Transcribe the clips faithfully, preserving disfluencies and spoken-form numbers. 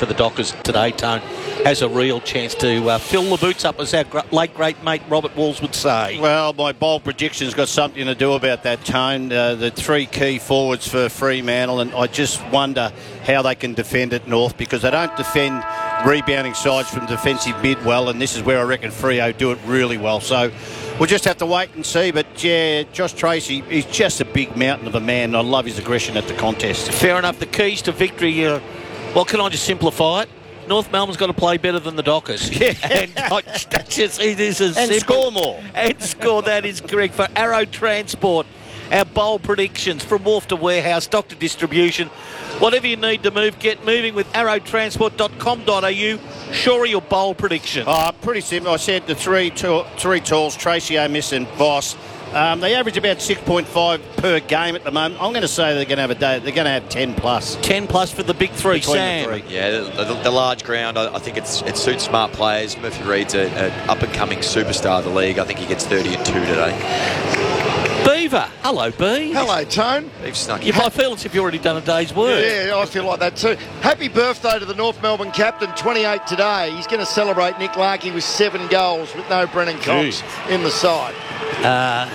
for the Dockers today, Tone, has a real chance to uh, fill the boots up, as our gr- late great mate Robert Walls would say. Well, my bold prediction's got something to do about that, Tone. Uh, the three key forwards for Fremantle, and I just wonder how they can defend at North, because they don't defend rebounding sides from defensive mid well, and this is where I reckon Freo do it really well. So we'll just have to wait and see. But yeah, Josh Tracy, he's just a big mountain of a man. I love his aggression at the contest. Fair enough. The keys to victory, uh, well, can I just simplify it? North Melbourne's got to play better than the Dockers. Yeah. And I, that's just, it is as And simple. score more. And score, that is correct. For Arrow Transport, our bold predictions from wharf to warehouse, stock to distribution. Whatever you need to move, get moving with arrow transport dot com dot a u. Sure, your bold prediction. Oh, pretty simple. I said the three to- three tools, Tracy, Omis and Voss. Um, they average about six point five per game at the moment. I'm going to say they're going to have a day. They're going to have ten plus. ten plus for the big three, Between Sam. the three. Yeah, the, the, the large ground, I, I think it's, it suits smart players. Murphy Reed's an up-and-coming superstar of the league. I think he gets thirty and two today. Beaver. Hello, B. Hello, Tone. They've snuck You in. I feel as if you've already done a day's work. Yeah, I feel like that too. Happy birthday to the North Melbourne captain, twenty-eight today. He's going to celebrate Nick Larkey with seven goals with no Brennan Cox in the side. Uh,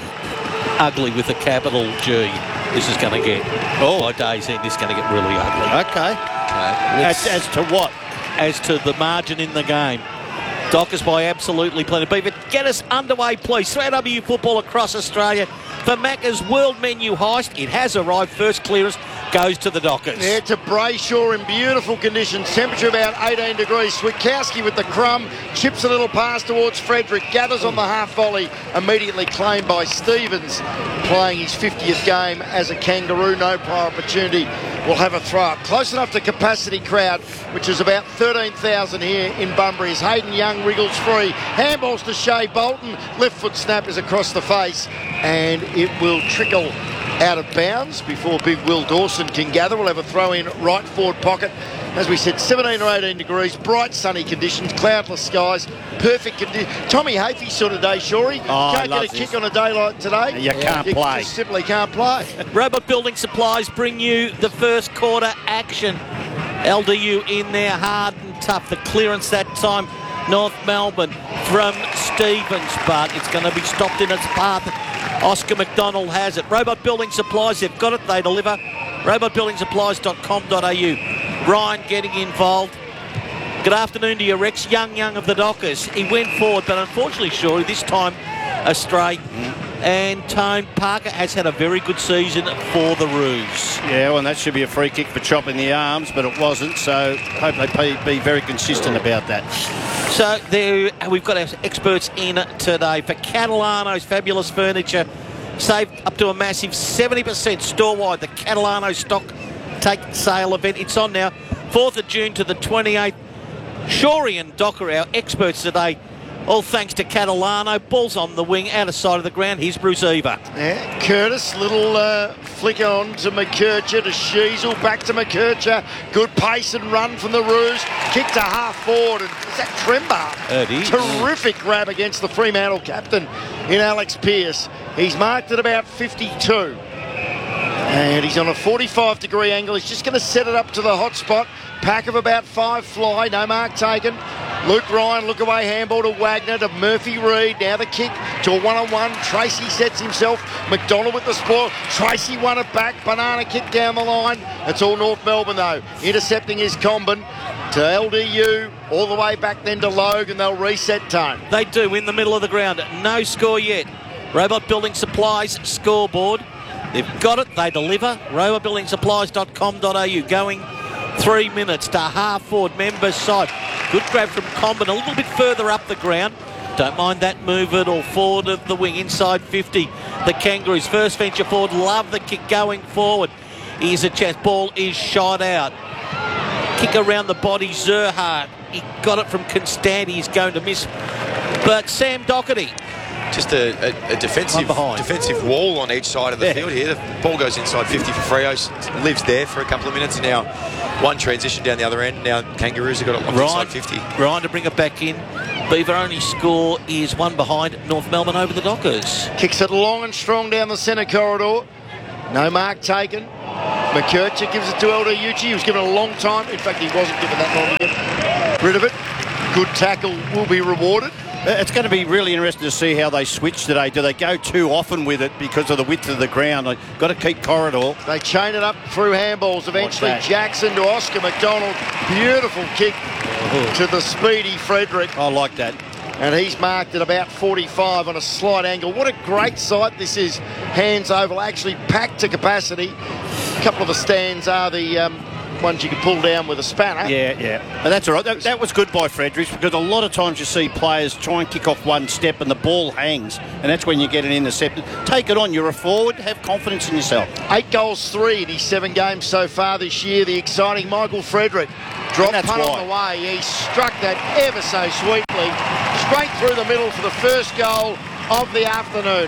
ugly with a capital G. This is going to get, oh, by day's end, this is going to get really ugly. Okay. Okay. As, as to what? As to the margin in the game. Dockers by absolutely plenty. Beaver, get us underway, please. three W football across Australia. For Macca's World Menu Heist, it has arrived. First clearance goes to the Dockers. Yeah, to Brayshaw in beautiful conditions. Temperature about eighteen degrees. Switkowski with the crumb. Chips a little pass towards Frederick. Gathers on the half volley. Immediately claimed by Stevens. Playing his fiftieth game as a Kangaroo. No prior opportunity. Will have a throw up. Close enough to capacity crowd, which is about thirteen thousand here in Bunbury. As Hayden Young wriggles free. Handballs to Shea Bolton. Left foot snap is across the face. And it will trickle out of bounds before big Will Dawson can gather. We'll have a throw in right forward pocket. As we said, seventeen or eighteen degrees, bright sunny conditions, cloudless skies, perfect conditions. Tommy Hafey sort of day, Shorey. Oh, I can't love get a this. kick on a day like today. You can't you play. just simply can't play. Robot Building Supplies bring you the first quarter action. L D U in there, hard and tough. The clearance that time, North Melbourne from Stevens, but it's going to be stopped in its path. Oscar McDonald has it. Robot Building Supplies, they've got it, they deliver. robot building supplies dot com dot a u. Ryan getting involved. Good afternoon to you, Rex. Young, young of the Dockers. He went forward, but unfortunately, Shorey, this time astray. Mm. And Tone Parker has had a very good season for the Roos. Yeah, well, and that should be a free kick for chopping the arms, but it wasn't. So hope they be very consistent about that. So there, we've got our experts in today for Catalano's fabulous furniture. Save up to a massive seventy percent store-wide. The Catalano stock take sale event. It's on now, fourth of June to the twenty-eighth. Shorey and Docker, our experts today. All thanks to Catalano. Ball's on the wing, out of sight of the ground. Here's Bruce Eva. Yeah, Curtis, little uh, flick on to McKercher, to Sheasel, back to McKercher. Good pace and run from the Roos. Kick to half forward. And is that Trembar? It is. Terrific grab against the Fremantle captain in Alex Pearce. He's marked at about fifty-two. And he's on a forty-five degree angle. He's just going to set it up to the hot spot. Pack of about five fly. No mark taken. Luke Ryan, look away handball to Wagner, to Murphy Reed. Now the kick to a one-on-one. Tracy sets himself. McDonald with the spoil. Tracy won it back. Banana kick down the line. It's all North Melbourne though. Intercepting is Comben to L D U. All the way back then to Logan. They'll reset Tone. They do in the middle of the ground. No score yet. Robot Building Supplies scoreboard. They've got it. They deliver. robot building supplies dot com dot a u going three minutes to half forward members side. Good grab from Comben a little bit further up the ground. Don't mind that move at all. Forward of the wing, inside fifty. The Kangaroos first venture forward. Love the kick going forward. Here's a chance. Ball is shot out. Kick around the body. Zerhardt. He got it from Constanti. He's going to miss. But Sam Doherty. Just a, a, a defensive defensive wall on each side of the Yeah. field here. The ball goes inside fifty for Freo. Lives there for a couple of minutes. And now one transition down the other end. Now Kangaroos have got it on Ryan, inside fifty. Ryan to bring it back in. Beaver only score is one behind North Melbourne over the Dockers. Kicks it long and strong down the centre corridor. No mark taken. McKercher gives it to El Uchi. He was given a long time. In fact, he wasn't given that long to get rid of it. Good tackle will be rewarded. It's going to be really interesting to see how they switch today. Do they go too often with it because of the width of the ground? They've got to keep corridor. They chain it up through handballs. Eventually, Jackson to Oscar McDonald. Beautiful kick Oh. to the speedy Frederick. I like that. And he's marked at about forty-five on a slight angle. What a great sight this is. Hands Oval actually packed to capacity. A couple of the stands are the um, ones you can pull down with a spanner. Yeah, yeah. And that's all right. That, that was good by Fredericks, because a lot of times you see players try and kick off one step and the ball hangs, and that's when you get an intercept. Take it on. You're a forward. Have confidence in yourself. Eight goals, three in his seven games so far this year. The exciting Michael Frederick. Drop punt why. on the way. He struck that ever so sweetly. Straight through the middle for the first goal of the afternoon.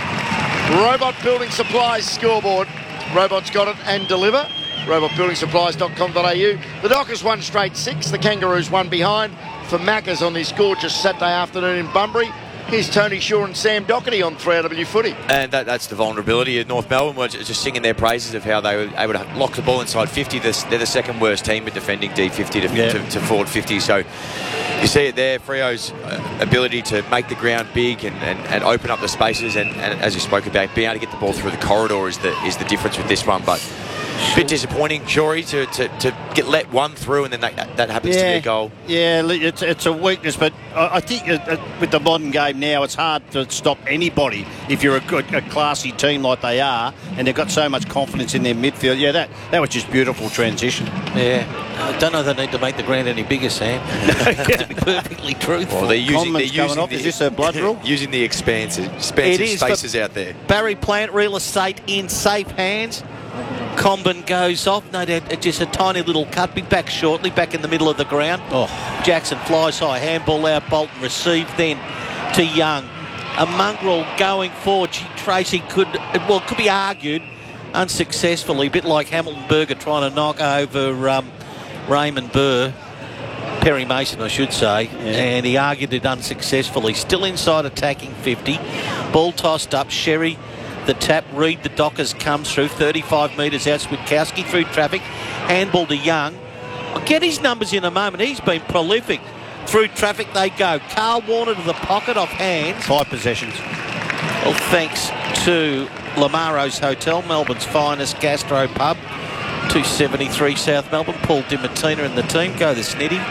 Robot Building Supplies scoreboard. Robots got it and deliver. robot building supplies dot com dot a u. The Dockers won straight six. The Kangaroos one behind for Maccas on this gorgeous Saturday afternoon in Bunbury. Here's Tony Shaw and Sam Doherty on three R W Footy. And that, that's the vulnerability of North Melbourne. We're just singing their praises of how they were able to lock the ball inside fifty. They're, they're the second worst team at defending D fifty to, Yeah. to, to forward fifty. So you see it there, Freo's uh, ability to make the ground big and, and, and open up the spaces. And, and as you spoke about, being able to get the ball through the corridor is the is the difference with this one. But a bit disappointing, Jory, to, to, to get let one through and then that, that happens to be a goal. Yeah, it's, it's a weakness, but I, I think uh, with the modern game now, it's hard to stop anybody if you're a good, a classy team like they are, and they've got so much confidence in their midfield. Yeah, that, that was just beautiful transition. Yeah. I don't know they need to make the ground any bigger, Sam. To be perfectly truthful. Well, they're using, they're Comments coming using off. the, Is this a blood rule? using the expansive, expansive It is, spaces out there. Barry Plant Real Estate in safe hands. Comben goes off. No doubt, just a tiny little cut. Be back shortly, back in the middle of the ground. Oh. Jackson flies high. Handball out. Bolton received then to Young. A mongrel going forward. Tracy could, well, could be argued unsuccessfully. A bit like Hamilton Berger trying to knock over um, Raymond Burr. Perry Mason, I should say. Yeah. And he argued it unsuccessfully. Still inside attacking fifty. Ball tossed up. Sherry. The tap, Reed, the Dockers comes through, thirty-five metres out, Switkowski through traffic, handball to Young. I'll get his numbers in a moment, he's been prolific. Through traffic they go, Carl Warner to the pocket off hands. Five possessions. Well, thanks to Lamaro's Hotel, Melbourne's finest gastro pub, two seventy-three South Melbourne. Paul DiMartina and the team, go the Snitty.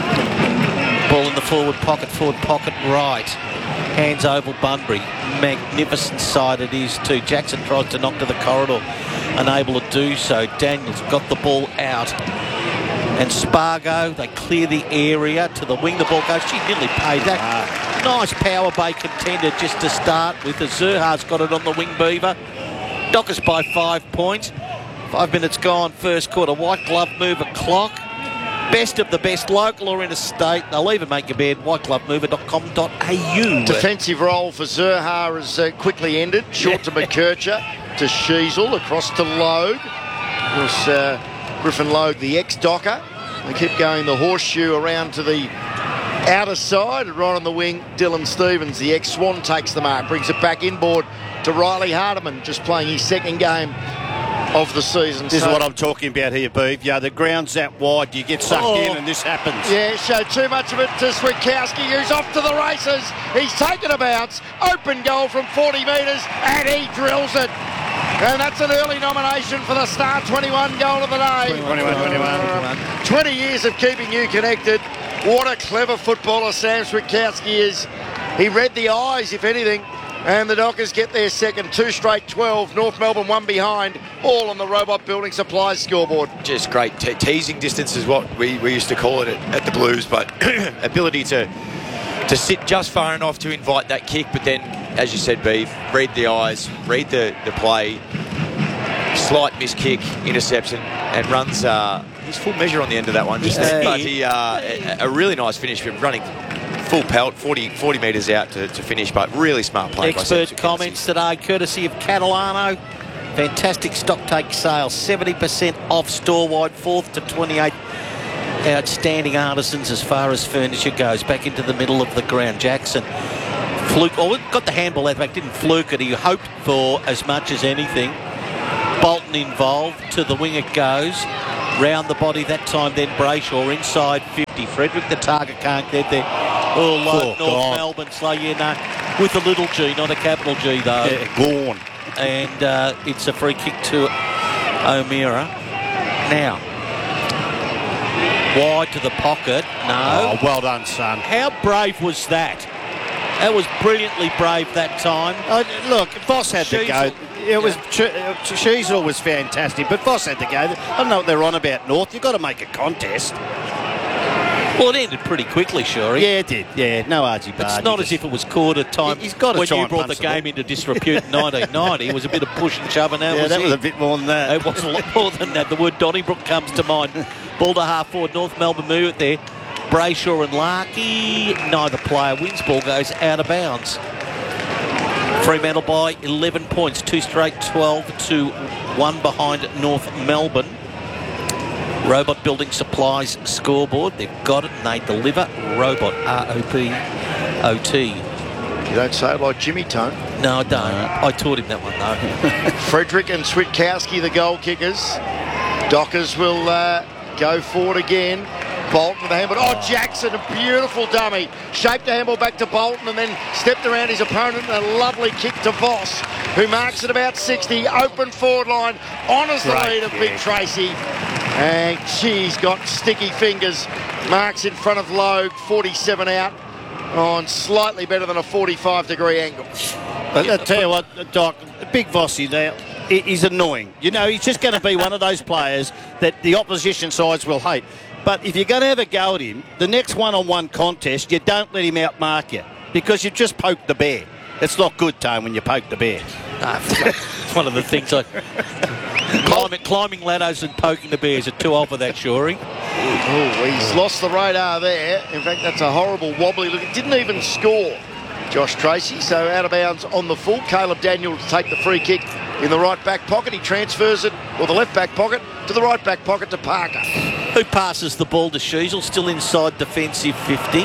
Ball in the forward pocket, forward pocket right. Hands Oval Bunbury. Magnificent side it is too. Jackson tries to knock to the corridor, unable to do so. Daniels got the ball out. And Spargo, they clear the area to the wing. The ball goes. She nearly paid that. Nice power bay contender just to start with. The Zerhar's got it on the wing, Beaver. Dockers by five points. Five minutes gone, first quarter. White glove move a clock. Best of the best, local or interstate. They'll even make your bed. white glove mover dot com dot a u. Defensive role for Zerha has uh, quickly ended. Short to McKercher, to Sheasel, across to Logue. It was uh, Griffin Logue, the ex-Docker. They keep going the horseshoe around to the outer side. Right on the wing, Dylan Stevens, the ex-Swan, takes the mark. Brings it back inboard to Riley Hardiman, just playing his second game of the season. This so, is what I'm talking about here, Beeve. Yeah, the ground's that wide, you get sucked Oh. in and this happens. Yeah, showed too much of it to Switkowski, who's off to the races. He's taken a bounce. Open goal from forty metres, and he drills it. And that's an early nomination for the Star twenty-one goal of the day. twenty-one, twenty-one. twenty years of keeping you connected. What a clever footballer Sam Switkowski is. He read the eyes, if anything. And the Dockers get their second, two straight twelve. North Melbourne one behind, all on the Robot Building Supplies scoreboard. Just great te- teasing distance is what we, we used to call it at, at the Blues, but ability to to sit just far enough to invite that kick, but then, as you said, Beef, read the eyes, read the, the play, slight miss kick, interception, and runs uh, his full measure on the end of that one. Just Yeah. but he uh, a, a really nice finish for him, running full pelt, forty, forty metres out to, to finish, but really smart play. by Expert Sam Switkowski. comments today, courtesy of Catalano. Fantastic stock take sales, seventy percent off store-wide, fourth to twenty-eight. Outstanding artisans as far as furniture goes. Back into the middle of the ground. Jackson fluke, oh, got the handball out back, didn't fluke it. He hoped for as much as anything. Bolton involved. To the wing it goes. Round the body that time then Brayshaw inside fifty. Frederick the target can't get there. Oh, low, Oh, North God. Melbourne. So, yeah, no, with a little G, not a capital G, though. Yeah, gone. And uh, it's a free kick to O'Meara. Now, wide to the pocket. No. Oh, well done, son. How brave was that? That was brilliantly brave that time. Oh, look, Voss had to go. Sheasel. It was Yeah. Ch- Sheasel was fantastic, but Voss had to go. I don't know what they're on about, North. You've got to make a contest. Well, it ended pretty quickly, sure. Yeah, it did. Yeah, no argy bargy. It's not as if it was quarter time. He's got to when try you and brought the punch the game ball. into disrepute in nineteen ninety. It was a bit of push and shove, and that Yeah, was that it. was a bit more than that. It was a lot more than that. The word Donnybrook comes to mind. Ball to half forward. North Melbourne move it there. Brayshaw and Larkey. Neither player wins. Ball goes out of bounds. Fremantle by eleven points. Two straight twelve to one behind North Melbourne. Robot Building Supplies scoreboard. They've got it and they deliver. Robot. R O B O T. You don't say it like Jimmy Tone. No, I don't. I taught him that one, though. Frederick and Switkowski, the goal kickers. Dockers will uh, go forward again. Bolton with the handball. Oh, Jackson, a beautiful dummy. Shaped the handball back to Bolton and then stepped around his opponent. And a lovely kick to Voss, who marks at about sixty. Open forward line. Honours the Great lead of kick. Big Tracy. And she's got sticky fingers. Marks in front of Logue. forty-seven out on slightly better than a forty-five degree angle. But I tell you what, Doc, Big Vossy there, he- he's annoying. You know, he's just going to be one of those players that the opposition sides will hate. But if you're going to have a go at him, the next one-on-one contest, you don't let him outmark you because you've just poked the bear. It's not good, Tone, when you poke the bear. Ah, it's one of the things I... climbing, climbing ladders and poking the bears are too old for that, Shorey. Oh, he's lost the radar there. In fact, that's a horrible wobbly look. It didn't even score, Josh Tracy. So out of bounds on the full. Caleb Daniel to take the free kick in the right back pocket. He transfers it, or the left back pocket, to the right back pocket to Parker. Who passes the ball to Sheasel, still inside defensive fifty.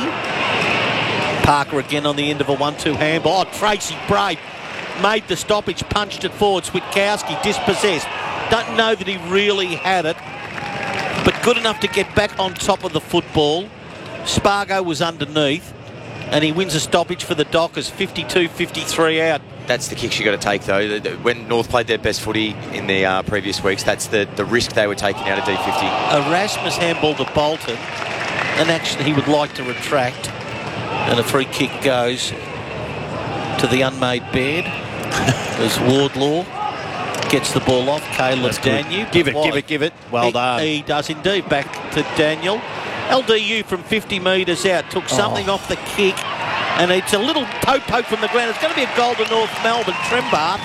Parker again on the end of a one two handball. Oh, Tracy Brave made the stoppage, punched it forward. Switkowski dispossessed. Don't know that he really had it, but good enough to get back on top of the football. Spargo was underneath, and he wins a stoppage for the Dockers, fifty-two fifty-three out. That's the kicks you got to take, though. When North played their best footy in the uh, previous weeks, that's the, the risk they were taking out of D fifty. Erasmus handball to Bolton, an action he would like to retract, and a free kick goes to the unmade bed as Wardlaw gets the ball off. Caleb Daniel. Give it, give it, give it. Well he, done. He does indeed. Back to Daniel. L D U from fifty metres out took something Oh. off the kick, and it's a little toe poke from the ground. It's going to be a goal to North Melbourne. Trembath.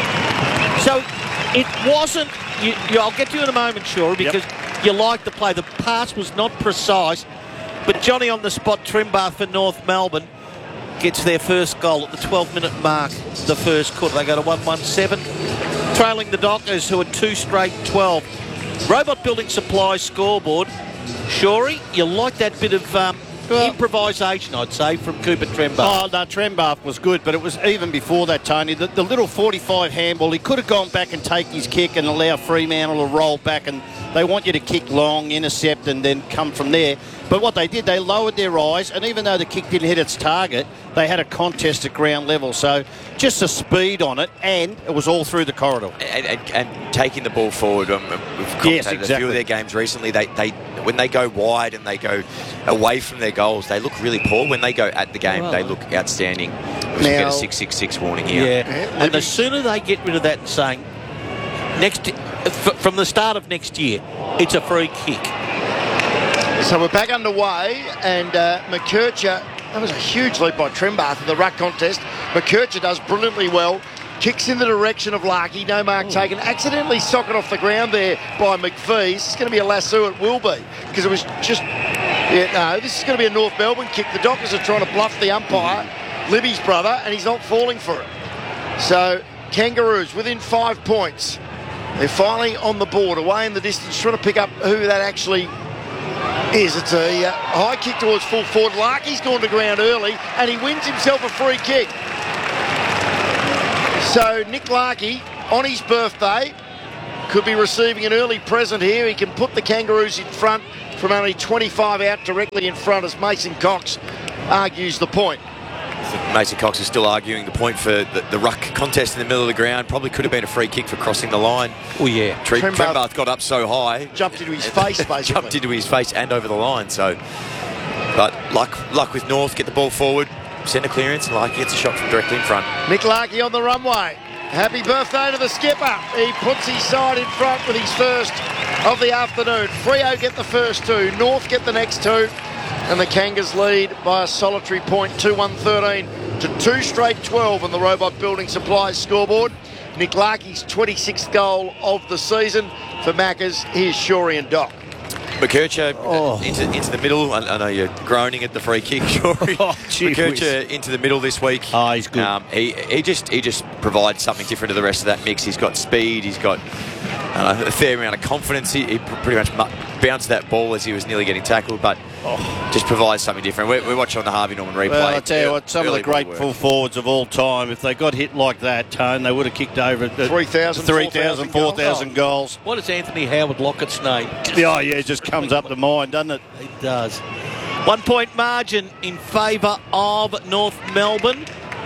So it wasn't. You, you, I'll get to you in a moment, Shore, because Yep. you like the play. The pass was not precise, but Johnny on the spot, Trembath for North Melbourne, gets their first goal at the twelve minute mark, the first quarter. They go to one one seven, trailing the Dockers, who are two straight twelve. Robot Building Supplies scoreboard. Shorey, you like that bit of um, Well- improvisation, I'd say, from Cooper Trembath. Oh, no, Trembath was good, but it was even before that, Tony. The, the little forty-five handball, he could have gone back and take his kick and allow Fremantle to roll back, and they want you to kick long, intercept, and then come from there. But what they did, they lowered their eyes, and even though the kick didn't hit its target, they had a contest at ground level. So just the speed on it, and it was all through the corridor. And, and, and taking the ball forward. Um, we've commentated Yes, a few exactly. of their games recently. They, they, when they go wide and they go away from their goals, they look really poor. When they go at the game, Well, they look outstanding. We should Now- get a six six six warning here. Yeah, Yeah, and Libby. the sooner they get rid of that and saying, next, f- from the start of next year, it's a free kick. So we're back underway, and uh, McKercher, that was a huge leap by Trembath in the ruck contest. McKercher does brilliantly well, kicks in the direction of Larkey, no mark taken, accidentally socket off the ground there by McPhee. It's going to be a lasso, it will be, because it was just, yeah, no, this is going to be a North Melbourne kick. The Dockers are trying to bluff the umpire, Libby's brother, and he's not falling for it. So, Kangaroos within five points. They're finally on the board, away in the distance, trying to pick up who that actually is. It's a uh, high kick towards full forward. Larkey's gone to ground early, and he wins himself a free kick. So Nick Larkey, on his birthday, could be receiving an early present here. He can put the Kangaroos in front from only twenty-five out directly in front as Mason Cox argues the point. Mason Cox is still arguing the point for the, the ruck contest in the middle of the ground. Probably could have been a free kick for crossing the line. Oh, yeah. Tre- Trembath Trembath got up so high. Jumped into his face, basically. Jumped into his face and over the line. So, but luck, luck with North. Get the ball forward, send a clearance, and Larkey gets a shot from directly in front. Nick Larkey on the runway. Happy birthday to the skipper. He puts his side in front with his first of the afternoon. Freo get the first two. North get the next two. And the Kangas lead by a solitary point, two one thirteen to two straight twelve on the Robot Building Supplies scoreboard. Nick Larkey's twenty-sixth goal of the season. For Maccas, here's Shorey and Doc. McKercher Oh. into, into the middle. I, I know you're groaning at the free kick, Shorey. Oh, gee McKercher into the middle this week. Oh, he's good. Um, he, he just he just provides something different to the rest of that mix. He's got speed. He's got uh, a fair amount of confidence. He, he pretty much mu- bounced that ball as he was nearly getting tackled, but Oh. just provides something different. We're, we're watching on the Harvey Norman replay. Well, I tell you what, some of Early the great ball full work. forwards of all time, if they got hit like that, Tone, they would have kicked over three thousand, three thousand, four thousand goals. What is Anthony Howard Lockett's name? Yeah, yeah, it just comes up to mind, doesn't it? It does. One point margin in favour of North Melbourne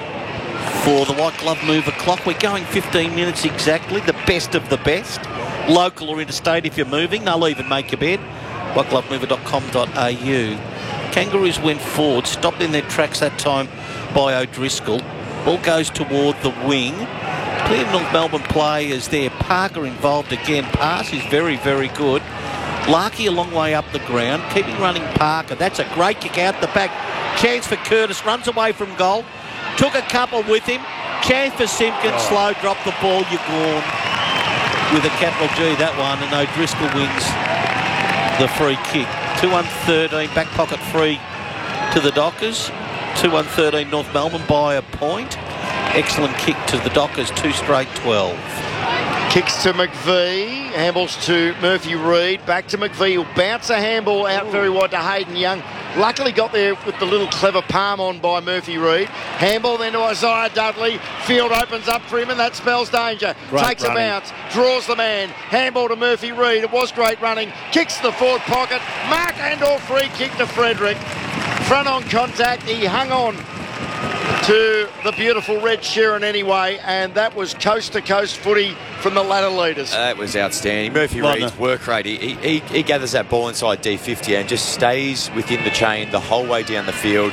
for the White Glove Mover clock. We're going fifteen minutes exactly, the best of the best. Local or interstate if you're moving, they'll even make your bed. white glove mover dot com dot a u. Kangaroos went forward, stopped in their tracks that time by O'Driscoll. Ball goes toward the wing. Clear North Melbourne players there. Parker involved again. Pass is very, very good. Larkey a long way up the ground, keeping running Parker. That's a great kick out the back. Chance for Curtis, runs away from goal. Took a couple with him. Chance for Simpkins, Oh. slow drop the ball, you're gone. With a capital G, that one, and O'Driscoll wins the free kick. two one thirteen, back pocket free to the Dockers. two one thirteen North Melbourne by a point. Excellent kick to the Dockers, two straight twelve. Kicks to McVee, handballs to Murphy Reid, back to McVee, he'll bounce a handball out very wide to Hayden Young. Luckily got there with the little clever palm on by Murphy Reid. Handball then to Isaiah Dudley, field opens up for him and that spells danger. Great Takes running. a bounce, draws the man, handball to Murphy Reid, it was great running, kicks to the forward pocket, Mark Andor free kick to Frederick. Front on contact, he hung on to the beautiful Red Sheeran anyway, and that was coast-to-coast footy from the ladder leaders. That was outstanding. Murphy Well Reid's done. work rate, he, he, he gathers that ball inside D fifty and just stays within the chain the whole way down the field.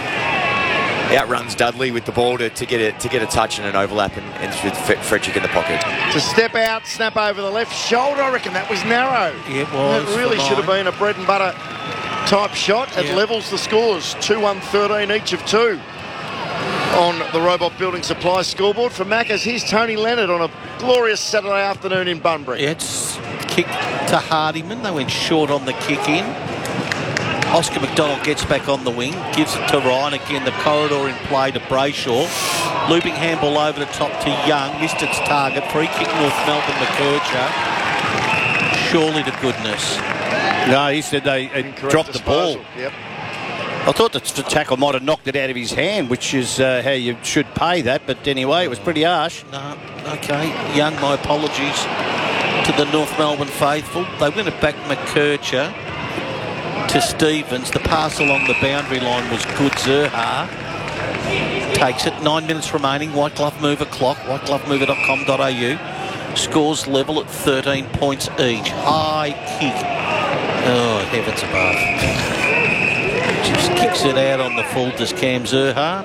Outruns Dudley with the ball to, to get a, to get a touch and an overlap, and ends with Fe- Frederick in the pocket. To step out, snap over the left shoulder, I reckon that was narrow. Yeah, it was. It really for should have mine. been a bread and butter type shot. It Yeah. levels the scores, two one thirteen each of two on the Robot Building Supplies scoreboard. For Maccas, here's Tony Leonard on a glorious Saturday afternoon in Bunbury. It's kick to Hardiman. They went short on the kick in. Oscar McDonald gets back on the wing, gives it to Ryan. Again, the corridor in play to Brayshaw. Looping handball over the top to Young. Missed its target. Free kick North Melbourne, McKercher. Surely to goodness. No, he said they uh, Incorrect dropped the ball. disposal. Yep. I thought that the tackle might have knocked it out of his hand, which is uh, how you should pay that. But anyway, it was pretty harsh. No, okay. Young, my apologies to the North Melbourne faithful. They win it back McKercher to Stevens. The pass along the boundary line was good. Zerha takes it. Nine minutes remaining. White Glove Mover clock. white glove mover dot com dot a u. Scores level at thirteen points each. High kick. Oh, heavens above. Just kicks it out on the full to Cam Zerha.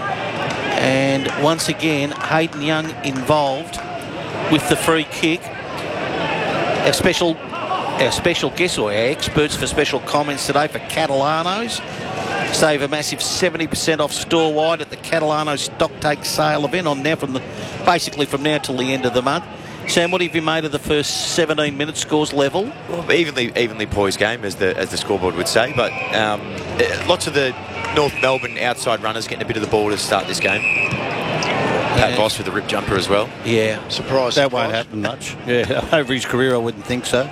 And once again, Hayden Young involved with the free kick. Our special, our special guest, or our experts for special comments today for Catalanos. Save a massive seventy percent off store-wide at the Catalano stock take sale event on now from the, basically from now till the end of the month. Sam, what have you made of the first seventeen minutes? Scores level? Well, evenly, evenly poised game, as the as the scoreboard would say. But um, eh, lots of the North Melbourne outside runners getting a bit of the ball to start this game. Pat Yeah. Voss with the rip jumper as well. Yeah. Surprise. That won't surprise. happen much. Yeah, over his career, I wouldn't think so.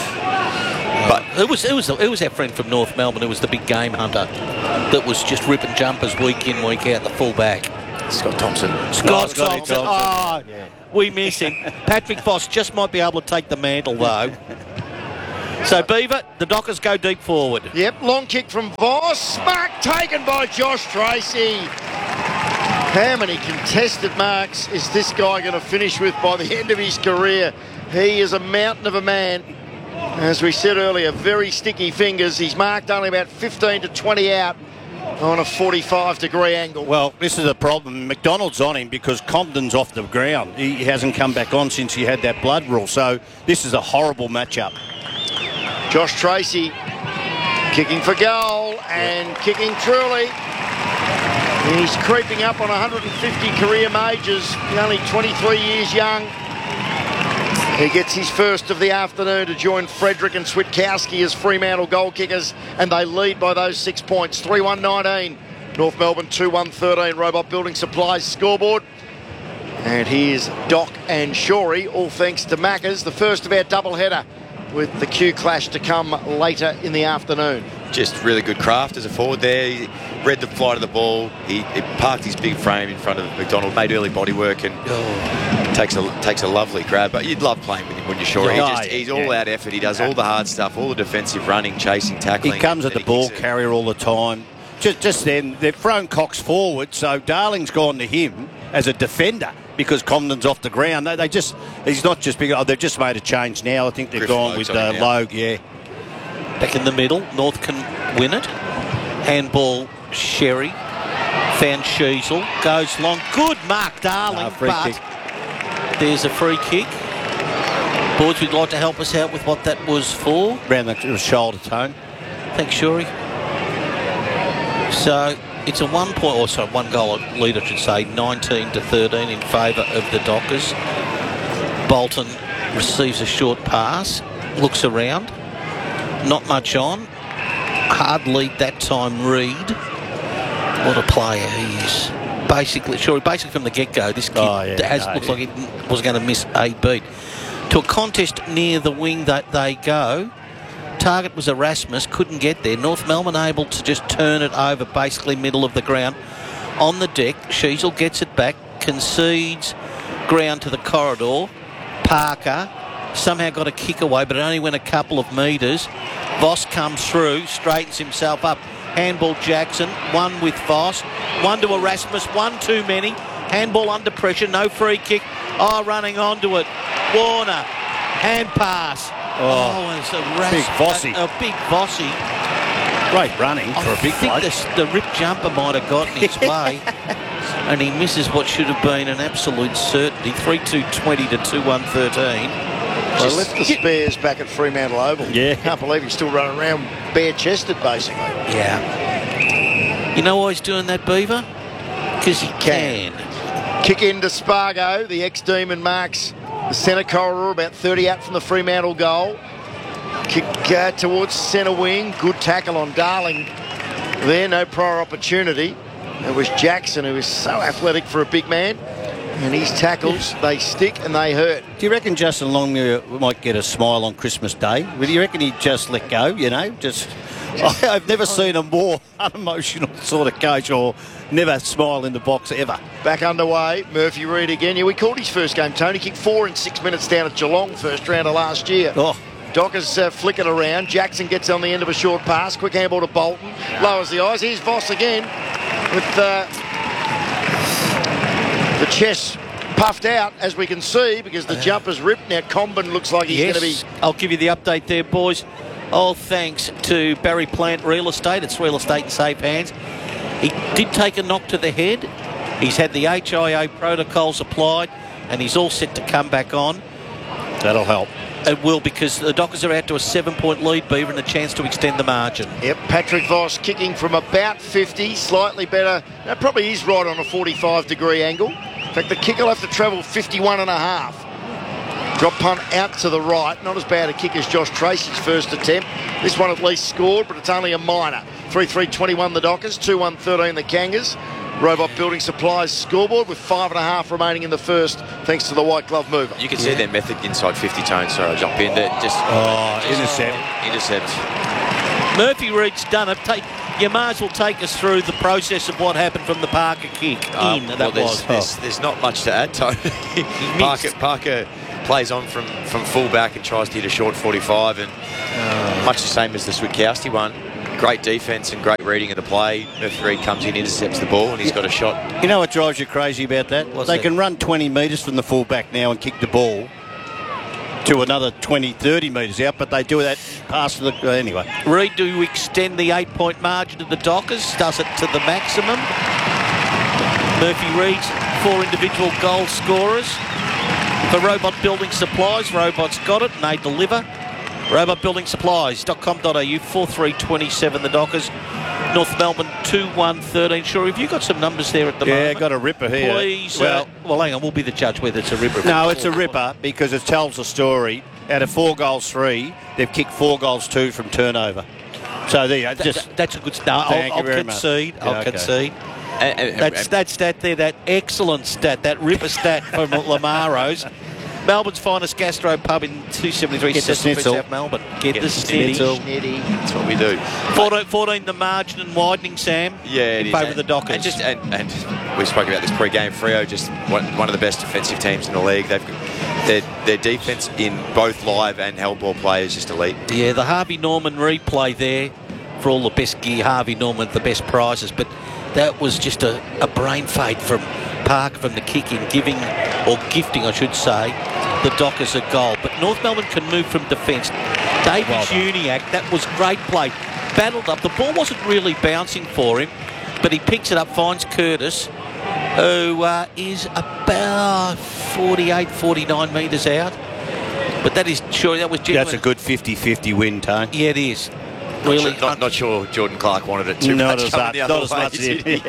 But It was it was it was our friend from North Melbourne. It was the big game hunter that was just ripping jumpers week in, week out. The full back. Scott Thompson. Scott Scotty Thompson. Thompson. Oh, Yeah. we miss him. Patrick Voss just might be able to take the mantle, though. So, Beaver, the Dockers go deep forward. Yep, long kick from Voss. Mark taken by Josh Tracy. How many contested marks is this guy going to finish with by the end of his career? He is a mountain of a man. As we said earlier, very sticky fingers. He's marked only about fifteen to twenty out on a forty-five degree angle. Well, this is a problem. McDonald's on him because Compton's off the ground. He hasn't come back on since he had that blood rule. So this is a horrible matchup. Josh Tracy kicking for goal and yep. kicking truly. He's creeping up on one hundred fifty career majors. He's only twenty-three years young. He gets his first of the afternoon to join Frederick and Switkowski as Fremantle goal kickers, and they lead by those six points. three one nineteen. North Melbourne two one thirteen. Robot Building Supplies scoreboard. And here's Doc and Shorey, all thanks to Maccas. The first of our doubleheader with the Q clash to come later in the afternoon. Just really good craft as a forward there. He read the flight of the ball. He, he parked his big frame in front of McDonald, made early body work, and oh. takes a takes a lovely grab. But you'd love playing with him, wouldn't you, Shore? He just, he's all out effort. He does all the hard stuff, all the defensive running, chasing, tackling. He comes at the ball carrier all the time. Just, just then, they've thrown Cox forward, so Darling's gone to him as a defender because Comden's off the ground. They, they just, he's not just big. Oh, they've just made a change now. I think they've Griffin gone Logue's with uh, Logue, yeah. Back in the middle, North can win it. Handball, Sherry. Found Sheasel. Goes long. Good mark, Darling. Uh, free but kick. There's a free kick. Boards, would like to help us out with what that was for. Around the shoulder tone. Thanks, Shuri. So it's a one point, or sorry, one goal lead, I should say, nineteen to thirteen in favour of the Dockers. Bolton receives a short pass, looks around, not much on. Hard lead that time, Reed. What a player he is. Basically, Shuri, basically from the get-go, this kid oh, yeah, has, no, looks yeah. like he was going to miss a beat. To a contest near the wing that they go. Target was Erasmus, couldn't get there. North Melbourne able to just turn it over, basically middle of the ground. On the deck, Sheasel gets it back, concedes ground to the corridor. Parker somehow got a kick away, but it only went a couple of metres. Voss comes through, straightens himself up. Handball Jackson, one with Voss, one to Erasmus, one too many. Handball under pressure, no free kick. Oh, running onto it. Warner, hand pass. Oh, oh it's a ras- big Vossy. A, a big Vossy. Great running for I a big think bloke. the, the rip jumper might have gotten his way. And he misses what should have been an absolute certainty. three two twenty to two one thirteen. They left the spares back at Fremantle Oval. Yeah. Can't believe he's still running around bare-chested, basically. Yeah. You know why he's doing that, Beaver? Because he can. Kick into Spargo. The ex-Demon marks the centre corridor, about thirty out from the Fremantle goal. Kick uh, towards centre wing. Good tackle on Darling there. No prior opportunity. It was Jackson, who is so athletic for a big man. And his tackles, they stick and they hurt. Do you reckon Justin Longmuir might get a smile on Christmas Day? Do you reckon he'd just let go, you know? Just, I, I've never seen a more unemotional sort of coach, or never smile in the box ever. Back underway, Murphy Reid again. Yeah, we called his first game, Tony. Kicked four in six minutes down at Geelong, first round of last year. Oh. Dockers uh, flicking around. Jackson gets on the end of a short pass. Quick handball to Bolton. Lowers the eyes. Here's Voss again with uh, the chest puffed out, as we can see, because the jumper's ripped. Now Comben looks like he's Yes, going to be... I'll give you the update there, boys. All thanks to Barry Plant Real Estate. It's real estate in safe hands. He did take a knock to the head. He's had the H I A protocols applied, and he's all set to come back on. That'll help. It will, because the Dockers are out to a seven-point lead, Beaver, and a chance to extend the margin. Yep, Patrick Voss kicking from about fifty, slightly better. That probably is right on a forty-five degree angle. In fact, the kick will have to travel fifty-one and a half. Drop punt out to the right. Not as bad a kick as Josh Tracy's first attempt. This one at least scored, but it's only a minor. three three twenty-one the Dockers, two one thirteen the Kangas. Robot Building Supplies scoreboard with five and a half remaining in the first, thanks to the white glove mover. You can see their method inside fifty tone. Sorry, I'll jump in there. Just, Oh, just intercept. intercept. Murphy Reid's done it. Take, you might as well take us through the process of what happened from the Parker kick Um, in. well, That there's, was. there's, there's not much to add, Tony. Parker, Parker plays on from, from full back and tries to hit a short forty-five, and uh, much the same as the Switkowski one. Great defence and great reading of the play. Murphy Reid comes in, intercepts the ball, and he's got a shot. You know what drives you crazy about that? What's they that? can run twenty metres from the full-back now and kick the ball to another twenty, thirty metres out, but they do that pass to the... Uh, anyway. Reid to extend the eight-point margin to the Dockers, does it to the maximum. Murphy Reid's four individual goal scorers. For Robot Building Supplies, Robot's got it and they deliver. robot building supplies dot com dot a u, four three two seven the Dockers. North Melbourne two one thirteen. Sure, have you got some numbers there at the Yeah, moment? got a ripper here. Please. Well, uh, well, hang on, we'll be the judge whether it's a ripper. no, it's a ripper because it tells a story. Out of four goals, three, they've kicked four goals, two from turnover. So there you go. That- Just, that- that's a good start. Thank I'll, you I'll very much. concede. Yeah, I'll okay. concede. And, and, That's and- that stat there, that excellent stat, that ripper stat from Lamaros. Melbourne's finest gastro pub in two seventy-three Get the Cecil Street, schnitzel. South Melbourne. Get, Get the the schnitzel. Schnitty. that's what we do. fourteen, fourteen the margin and widening, Sam. Yeah, in it is. favour of the Dockers. And just and, and we spoke about this pre-game. Freo just one, one of the best defensive teams in the league. They've their their defence in both live and held ball play is just elite. Yeah, the Harvey Norman replay there for all the best gear. Harvey Norman, the best prizes, but that was just a, a brain fade from Parker from the kick in, giving or gifting, I should say, the Dockers a goal. But North Melbourne can move from defence. David Well done. Uniacke, that was great play. Battled up. The ball wasn't really bouncing for him, but he picks it up, finds Curtis, who uh, is about forty-eight, forty-nine metres out. But that is sure that was genuine. that's a good fifty-fifty win, Tone. Yeah, it is. Not Really, sure, not, not sure Jordan Clark wanted it too Not much. as coming much. the other Not as way, much. did as he?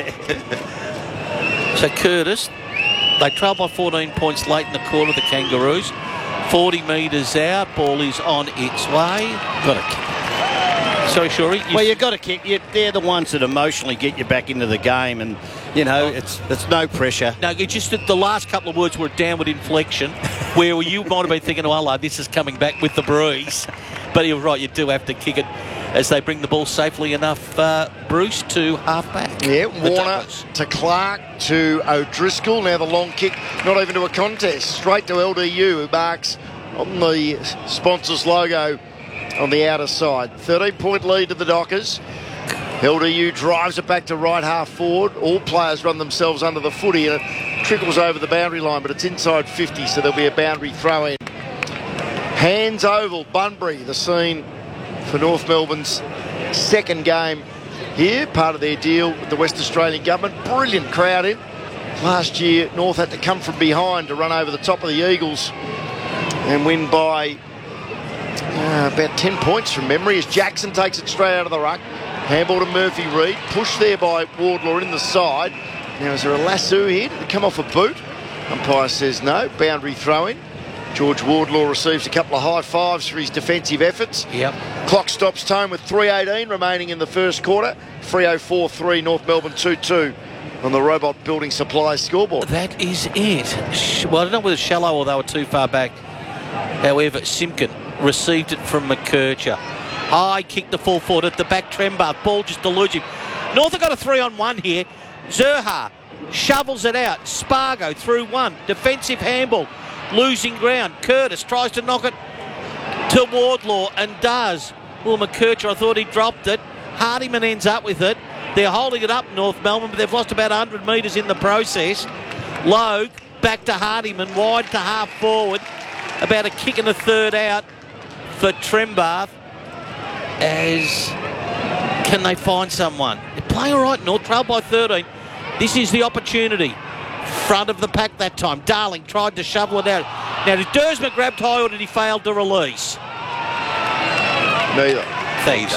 it- So Curtis, they trail by fourteen points late in the quarter, the Kangaroos. forty metres out, ball is on its way. Got to kick. Sorry, Shorey. You Well, you've got to kick. You, they're the ones that emotionally get you back into the game, and you know Oh. it's it's no pressure. No, it's just that the last couple of words were a downward inflection, where you might have been thinking, oh, hello, this is coming back with the breeze. But you're right, you do have to kick it as they bring the ball safely enough, uh, Bruce, to half-back. Yeah, The Warner Dockers. to Clark to O'Driscoll. Now the long kick, not even to a contest. Straight to L D U, who marks on the sponsors logo on the outer side. thirteen-point lead to the Dockers. L D U drives it back to right half forward. All players run themselves under the footy and it trickles over the boundary line, but it's inside fifty, so there'll be a boundary throw in. Hands Oval, Bunbury, the scene for North Melbourne's second game here, part of their deal with the West Australian government. Brilliant crowd in. Last year, North had to come from behind to run over the top of the Eagles and win by uh, about ten points from memory as Jackson takes it straight out of the ruck. Handball to Murphy Reid, pushed there by Wardlaw in the side. Now, is there a lasso here? Did it come off a boot? Umpire says no. Boundary throw in. George Wardlaw receives a couple of high fives for his defensive efforts. Yep. Clock stops time with three eighteen remaining in the first quarter. Freo four three, North Melbourne two two on the Robot Building Supplies scoreboard. That is it. Sh- Well, I don't know whether it's shallow or they were too far back. However, Simpkin received it from McKercher. High kick the full forward at the back. Trembath. Ball just eludes him. North have got a three on one here. Zerha shovels it out. Spargo through one. Defensive handball. Losing ground. Curtis tries to knock it to Wardlaw and does. Well, McKercher, I thought he dropped it. Hardiman ends up with it. They're holding it up, North Melbourne, but they've lost about one hundred metres in the process. Logue back to Hardiman, wide to half forward. About a kick and a third out for Trembath. As can they find someone? They're playing all right, North, trail by thirteen. This is the opportunity. Front of the pack that time. Darling tried to shovel it out. Now, did Dersma grab high or did he fail to release? Neither. Thanks.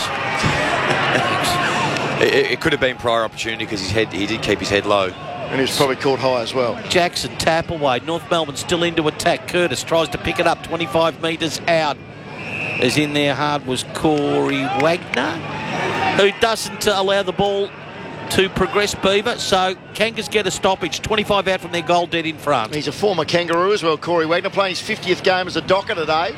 It, it could have been prior opportunity because his head, he did keep his head low. And he was probably caught high as well. Jackson tap away. North Melbourne still into attack. Curtis tries to pick it up twenty-five metres out. As in there hard was Corey Wagner, who doesn't allow the ball to progress, Beaver. So Kangas get a stoppage. twenty-five out from their goal, dead in front. He's a former Kangaroo as well, Corey Wagner, playing his fiftieth game as a Docker today.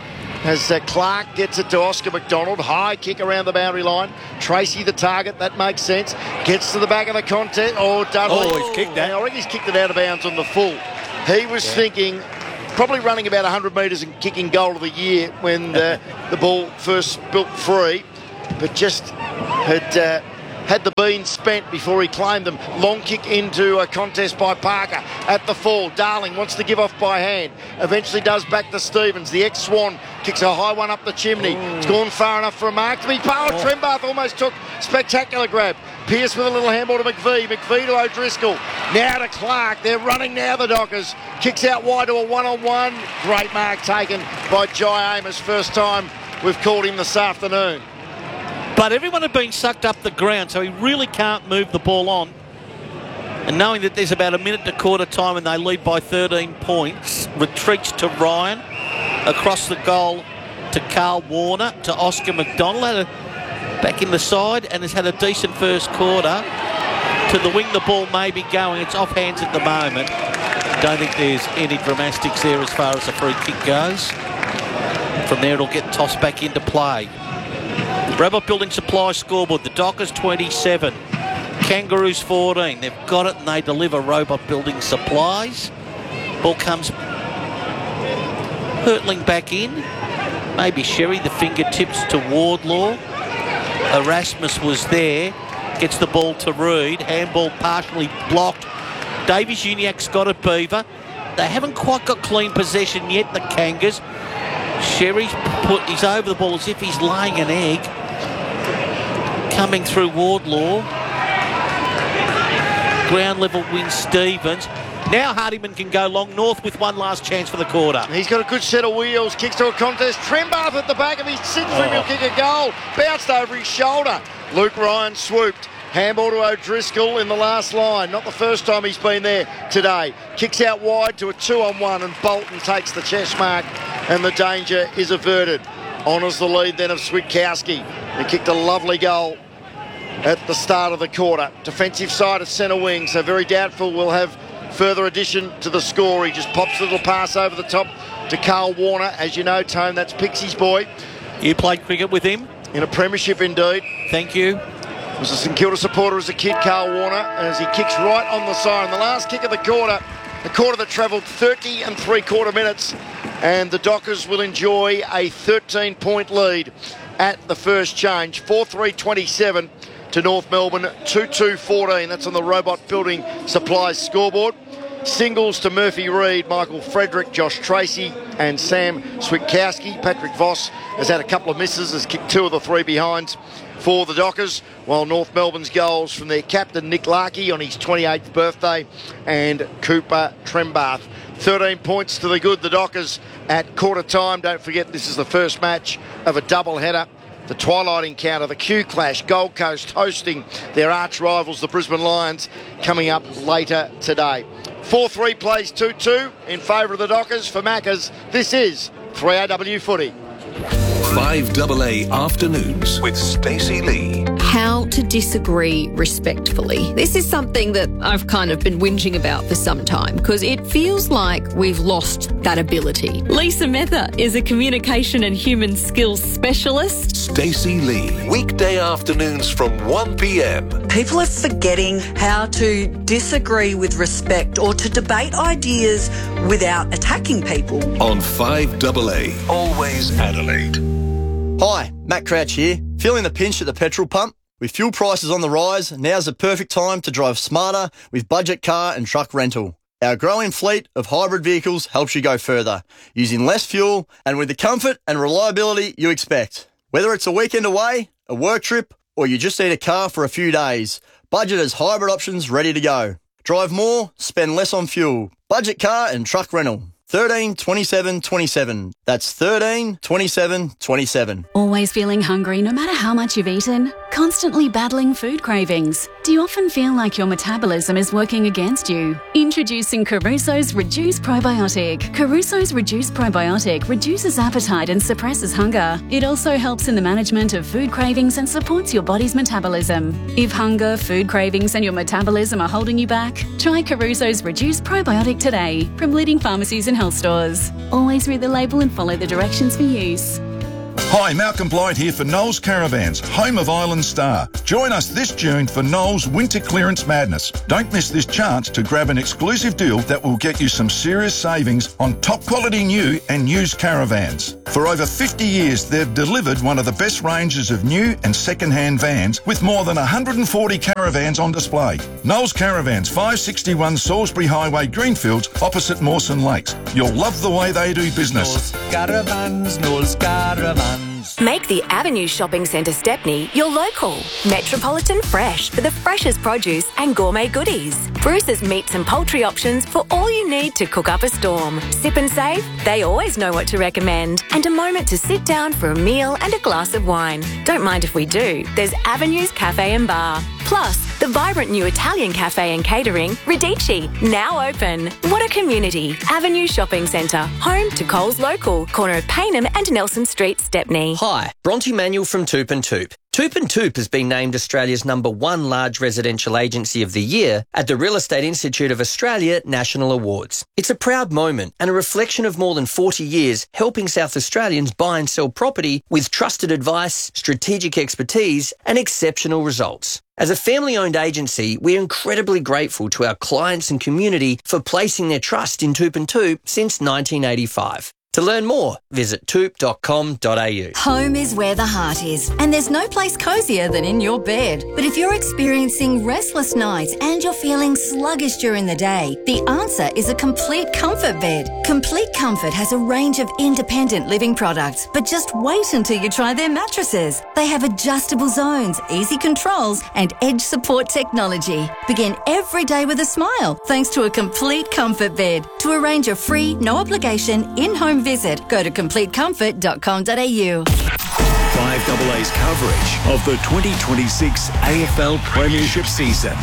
as uh, Clark gets it to Oscar McDonald. High kick around the boundary line. Tracy the target. That makes sense. Gets to the back of the contest. Oh, Dudley. Oh, he's kicked that. I reckon he's kicked it out of bounds on the full. He was yeah. thinking, probably running about one hundred metres and kicking goal of the year when the, the ball first built free, but just had... Uh, had the beans spent before he claimed them. Long kick into a contest by Parker at the fall. Darling wants to give off by hand. Eventually does back to Stevens. The ex-Swan kicks a high one up the chimney. Ooh. It's gone far enough for a mark to be powered. Oh. Trembath almost took spectacular grab. Pierce with a little handball to McVie. McVie to O'Driscoll. Now to Clark. They're running now, the Dockers. Kicks out wide to a one-on-one. Great mark taken by Jai Amos. First time we've called him this afternoon. But everyone had been sucked up the ground, so he really can't move the ball on. And knowing that there's about a minute to quarter time and they lead by thirteen points, retreats to Ryan, across the goal to Carl Warner, to Oscar McDonald, had a, back in the side and has had a decent first quarter. To the wing, the ball may be going. It's off hands at the moment. Don't think there's any dramatics there as far as the free kick goes. From there, it'll get tossed back into play. Robot Building Supply scoreboard. The Dockers twenty-seven, Kangaroos fourteen. They've got it and they deliver. Robot Building Supplies. Ball comes hurtling back in. Maybe Sherry, the fingertips to Wardlaw. Erasmus was there. Gets the ball to Reid. Handball partially blocked. Davies Uniacke's got it, Beaver. They haven't quite got clean possession yet, the Kangas. Sherry's put, he's over the ball as if he's laying an egg. Coming through Wardlaw. Ground level wins Stevens. Now Hardiman can go long. North with one last chance for the quarter. He's got a good set of wheels. Kicks to a contest. Trembath at the back of his six. Oh. He'll kick a goal. Bounced over his shoulder. Luke Ryan swooped. Handball to O'Driscoll in the last line. Not the first time he's been there today. Kicks out wide to a two-on-one and Bolton takes the chest mark and the danger is averted. Honours the lead then of Switkowski. He kicked a lovely goal at the start of the quarter. Defensive side of centre wing, so very doubtful we'll have further addition to the score. He just pops a little pass over the top to Carl Warner. As you know, Tone, that's Pixie's boy. You played cricket with him? In a premiership indeed. Thank you. Was a St Kilda supporter as a kid, Carl Warner, as he kicks right on the siren. The last kick of the quarter, the quarter that travelled thirty and three quarter minutes, and the Dockers will enjoy a thirteen point lead at the first change. four three twenty-seven to North Melbourne, two two fourteen. That's on the Robot Building Supplies scoreboard. Singles to Murphy Reid, Michael Frederick, Josh Tracy and Sam Switkowski. Patrick Voss has had a couple of misses, has kicked two of the three behinds for the Dockers, while North Melbourne's goals from their captain Nick Larkey on his twenty-eighth birthday and Cooper Trembath. thirteen points to the good, the Dockers at quarter time. Don't forget this is the first match of a double header. The twilight encounter, the Q Clash, Gold Coast hosting their arch rivals, the Brisbane Lions, coming up later today. four three plays two two in favour of the Dockers. For Maccas, this is three A W Footy. five A A Afternoons with Stacey Lee. How to disagree respectfully. This is something that I've kind of been whinging about for some time because it feels like we've lost that ability. Lisa Mether is a communication and human skills specialist. Stacey Lee. Weekday afternoons from one p m. People are forgetting how to disagree with respect or to debate ideas without attacking people. On five A A. Always Adelaide. Hi, Matt Crouch here. Feeling the pinch at the petrol pump? With fuel prices on the rise, now's the perfect time to drive smarter with budget car and truck rental. Our growing fleet of hybrid vehicles helps you go further, using less fuel and with the comfort and reliability you expect. Whether it's a weekend away, a work trip, or you just need a car for a few days, Budget has hybrid options ready to go. Drive more, spend less on fuel. Budget car and truck rental. thirteen twenty-seven twenty-seven. That's thirteen twenty-seven twenty-seven. Always feeling hungry no matter how much you've eaten? Constantly battling food cravings? Do you often feel like your metabolism is working against you? Introducing Caruso's Reduce Probiotic. Caruso's Reduce Probiotic reduces appetite and suppresses hunger. It also helps in the management of food cravings and supports your body's metabolism. If hunger, food cravings and your metabolism are holding you back, try Caruso's Reduce Probiotic today from leading pharmacies and and health stores. Always read the label and follow the directions for use. Hi, Malcolm Blight here for Knowles Caravans, home of Island Star. Join us this June for Knowles Winter Clearance Madness. Don't miss this chance to grab an exclusive deal that will get you some serious savings on top quality new and used caravans. For over fifty years, they've delivered one of the best ranges of new and second-hand vans with more than one hundred forty caravans on display. Knowles Caravans, five sixty-one Salisbury Highway, Greenfields, opposite Mawson Lakes. You'll love the way they do business. Knowles Caravans, Knowles Caravans. Make the Avenue Shopping Centre Stepney your local. Metropolitan Fresh for the freshest produce and gourmet goodies. Bruce's meats and poultry options for all you need to cook up a storm. Sip and Save, they always know what to recommend. And a moment to sit down for a meal and a glass of wine. Don't mind if we do. There's Avenue's Cafe and Bar. Plus, the vibrant new Italian cafe and catering, Radici, now open. What a community. Avenue Shopping Centre, home to Coles Local, corner of Paynham and Nelson Street, Stepney. Hi, Bronte Manuel from Toop and Toop. Toop and Toop has been named Australia's number one large residential agency of the year at the Real Estate Institute of Australia National Awards. It's a proud moment and a reflection of more than forty years helping South Australians buy and sell property with trusted advice, strategic expertise and exceptional results. As a family-owned agency, we're incredibly grateful to our clients and community for placing their trust in Toop and Toop since nineteen eighty-five. To learn more, visit toop dot com dot a u. Home is where the heart is, and there's no place cosier than in your bed. But if you're experiencing restless nights and you're feeling sluggish during the day, the answer is a Complete Comfort bed. Complete Comfort has a range of independent living products, but just wait until you try their mattresses. They have adjustable zones, easy controls, and edge support technology. Begin every day with a smile thanks to a Complete Comfort bed. To arrange a free, no-obligation, in-home visit, go to complete comfort dot com dot a u. five A A's coverage of the twenty twenty-six A F L Premiership season.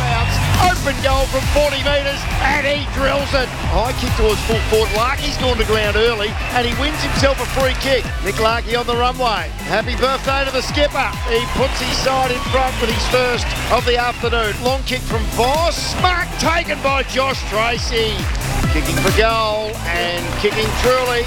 Open goal from forty metres and he drills it. High kick towards full forward. Larkey's gone to ground early and he wins himself a free kick. Nick Larkey on the runway. Happy birthday to the skipper. He puts his side in front with his first of the afternoon. Long kick from Voss. Mark taken by Josh Tracy. Kicking for goal and kicking truly.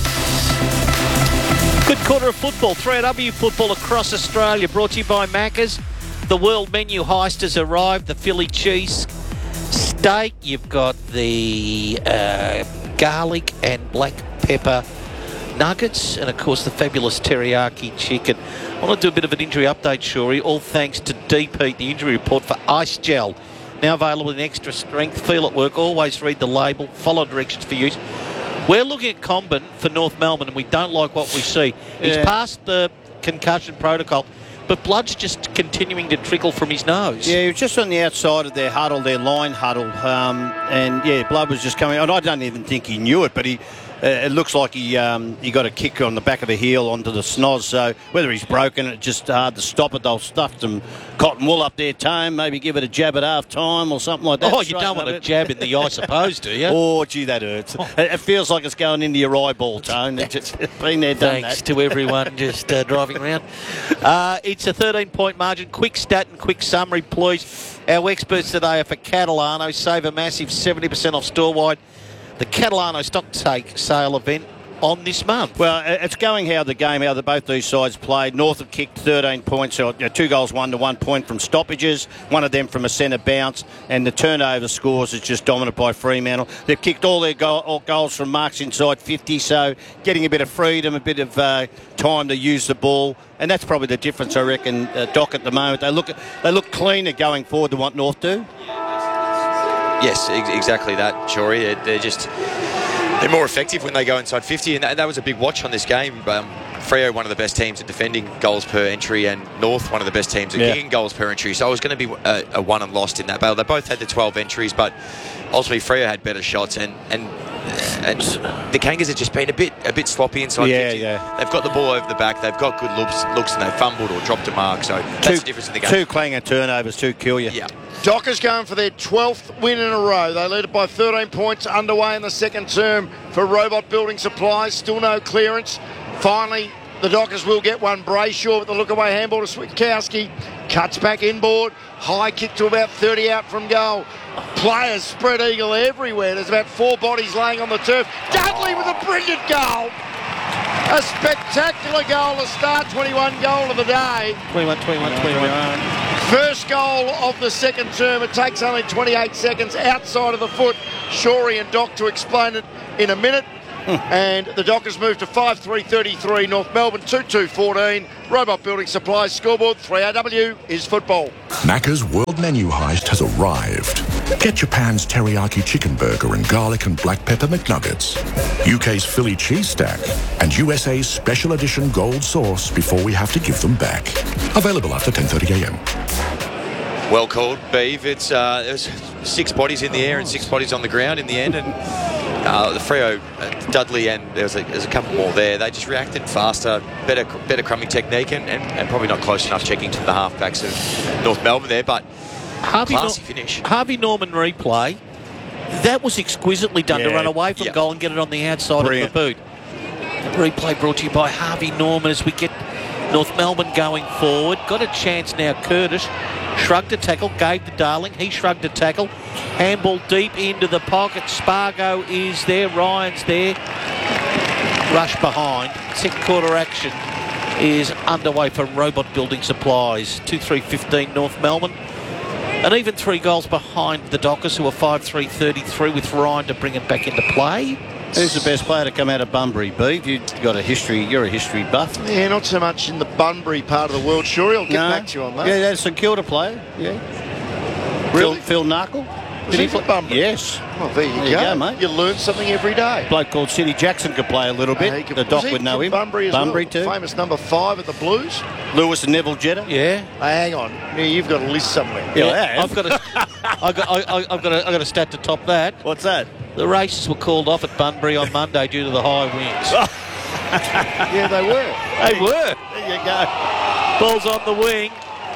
Good quarter of football, three A W football across Australia, brought to you by Macca's. The world menu heist has arrived, the Philly cheese steak. You've got the uh, garlic and black pepper nuggets, and of course the fabulous teriyaki chicken. I want to do a bit of an injury update, Shorey, all thanks to Deep Heat, the injury report for Ice Gel. Now available in extra strength. Feel at work. Always read the label. Follow directions for use. We're looking at Comben for North Melbourne, and we don't like what we see. He's Yeah. passed the concussion protocol, but blood's just continuing to trickle from his nose. Yeah, he was just on the outside of their huddle, their line huddle, um, and yeah, blood was just coming. And I don't even think he knew it, but he. Uh, it looks like he um, he got a kick on the back of a heel onto the snoz. So whether he's broken it, just hard to stop it. They'll stuff some cotton wool up their toe, maybe give it a jab at half time or something like that. Oh, you don't want a jab in the eye, suppose, do you? Oh, gee, that hurts. Oh. It, it feels like it's going into your eyeball, Tone. It's just been there, done Thanks that. to everyone just uh, driving around. Uh, it's a thirteen-point margin. Quick stat and quick summary, please. Our experts today are for Catalano. Save a massive seventy percent off store-wide. The Catalano stock take sale event on this month. Well, it's going how the game, how the, both these sides played. North have kicked thirteen points, so, you know, two goals, one to one point from stoppages, one of them from a centre bounce, and the turnover scores is just dominant by Fremantle. They've kicked all their goal, all goals from marks inside fifty, so getting a bit of freedom, a bit of uh, time to use the ball, and that's probably the difference, I reckon, uh, Doc, at the moment. They look they look cleaner going forward than what North do. Yes, ex- exactly that, Shorey. They're, they're just they're more effective when they go inside fifty, and that, that was a big watch on this game. Um, Freo, one of the best teams at defending goals per entry, and North, one of the best teams at Yeah. kicking goals per entry. So it was going to be a, a won and lost in that battle. They both had the twelve entries, but ultimately Freo had better shots, and and, and the Kangas have just been a bit a bit sloppy inside Yeah, fifty. yeah. They've got the ball over the back. They've got good looks, looks, and they've fumbled or dropped a mark. So that's Two, the difference in the game. two clanging turnovers, two kill you. Yeah. Dockers going for their twelfth win in a row. They lead it by thirteen points underway in the second term for Robot Building Supplies. Still no clearance. Finally, the Dockers will get one. Brayshaw with the look-away handball to Switkowski. Cuts back inboard. High kick to about thirty out from goal. Players spread eagle everywhere. There's about four bodies laying on the turf. Dudley with a brilliant goal. A spectacular goal to start. twenty-one goal of the day. twenty-one, twenty-one, twenty-one. First goal of the second term. It takes only twenty-eight seconds outside of the foot. Shorey and Doc to explain it in a minute. And the Dockers move to five three thirty-three. North Melbourne two two fourteen. Robot Building Supplies scoreboard. three R W is football. Macca's World Menu Heist has arrived. Get Japan's teriyaki chicken burger and garlic and black pepper McNuggets, U K's Philly cheese stack, and U S A's special edition gold sauce before we have to give them back. Available after ten thirty a m. Well called, Beeve. It's uh, there's six bodies in the air and six bodies on the ground in the end, and uh, the Freo, uh, Dudley, and there was a, there's a couple more there. They just reacted faster, better, better crumbing technique, and, and, and probably not close enough checking to the halfbacks of North Melbourne there. But Harvey classy Nor- finish. Harvey Norman replay. That was exquisitely done Yeah. to run away from Yep. goal and get it on the outside Brilliant. of the boot. Replay brought to you by Harvey Norman as we get North Melbourne going forward. Got a chance now, Curtis. Shrugged a tackle, gave the Darling. He shrugged a tackle. Handball deep into the pocket. Spargo is there. Ryan's there. Rush behind. Second quarter action is underway for Robot Building Supplies. two three fifteen North Melbourne. And even three goals behind the Dockers, who are five three thirty-three, with Ryan to bring it back into play. Who's the best player to come out of Bunbury, Beeve? You've got a history. You're a history buff. Yeah, not so much in the Bunbury part of the world. Sure, I'll get No. back to you on that. Yeah, that's a St Kilda player. Yeah. Really? Phil, Phil Narkle. Was he from Bunbury? Yes. Well, there you, There you go. go, mate. You learn something every day. Bloke called City Jackson could play a little bit. Uh, he could- the was Doc he would know from him. Bunbury as Bunbury well? too. Famous number five at the Blues. Lewis and Neville Jetta. Yeah. Uh, hang on. Yeah, you've got a list somewhere. Yeah, I have. I've got a, I've got, I, I- I've got a, I've got a stat to top that. What's that? The races were called off at Bunbury on Monday due to the high winds. Yeah, they were. They were. There you go. Ball's on the wing.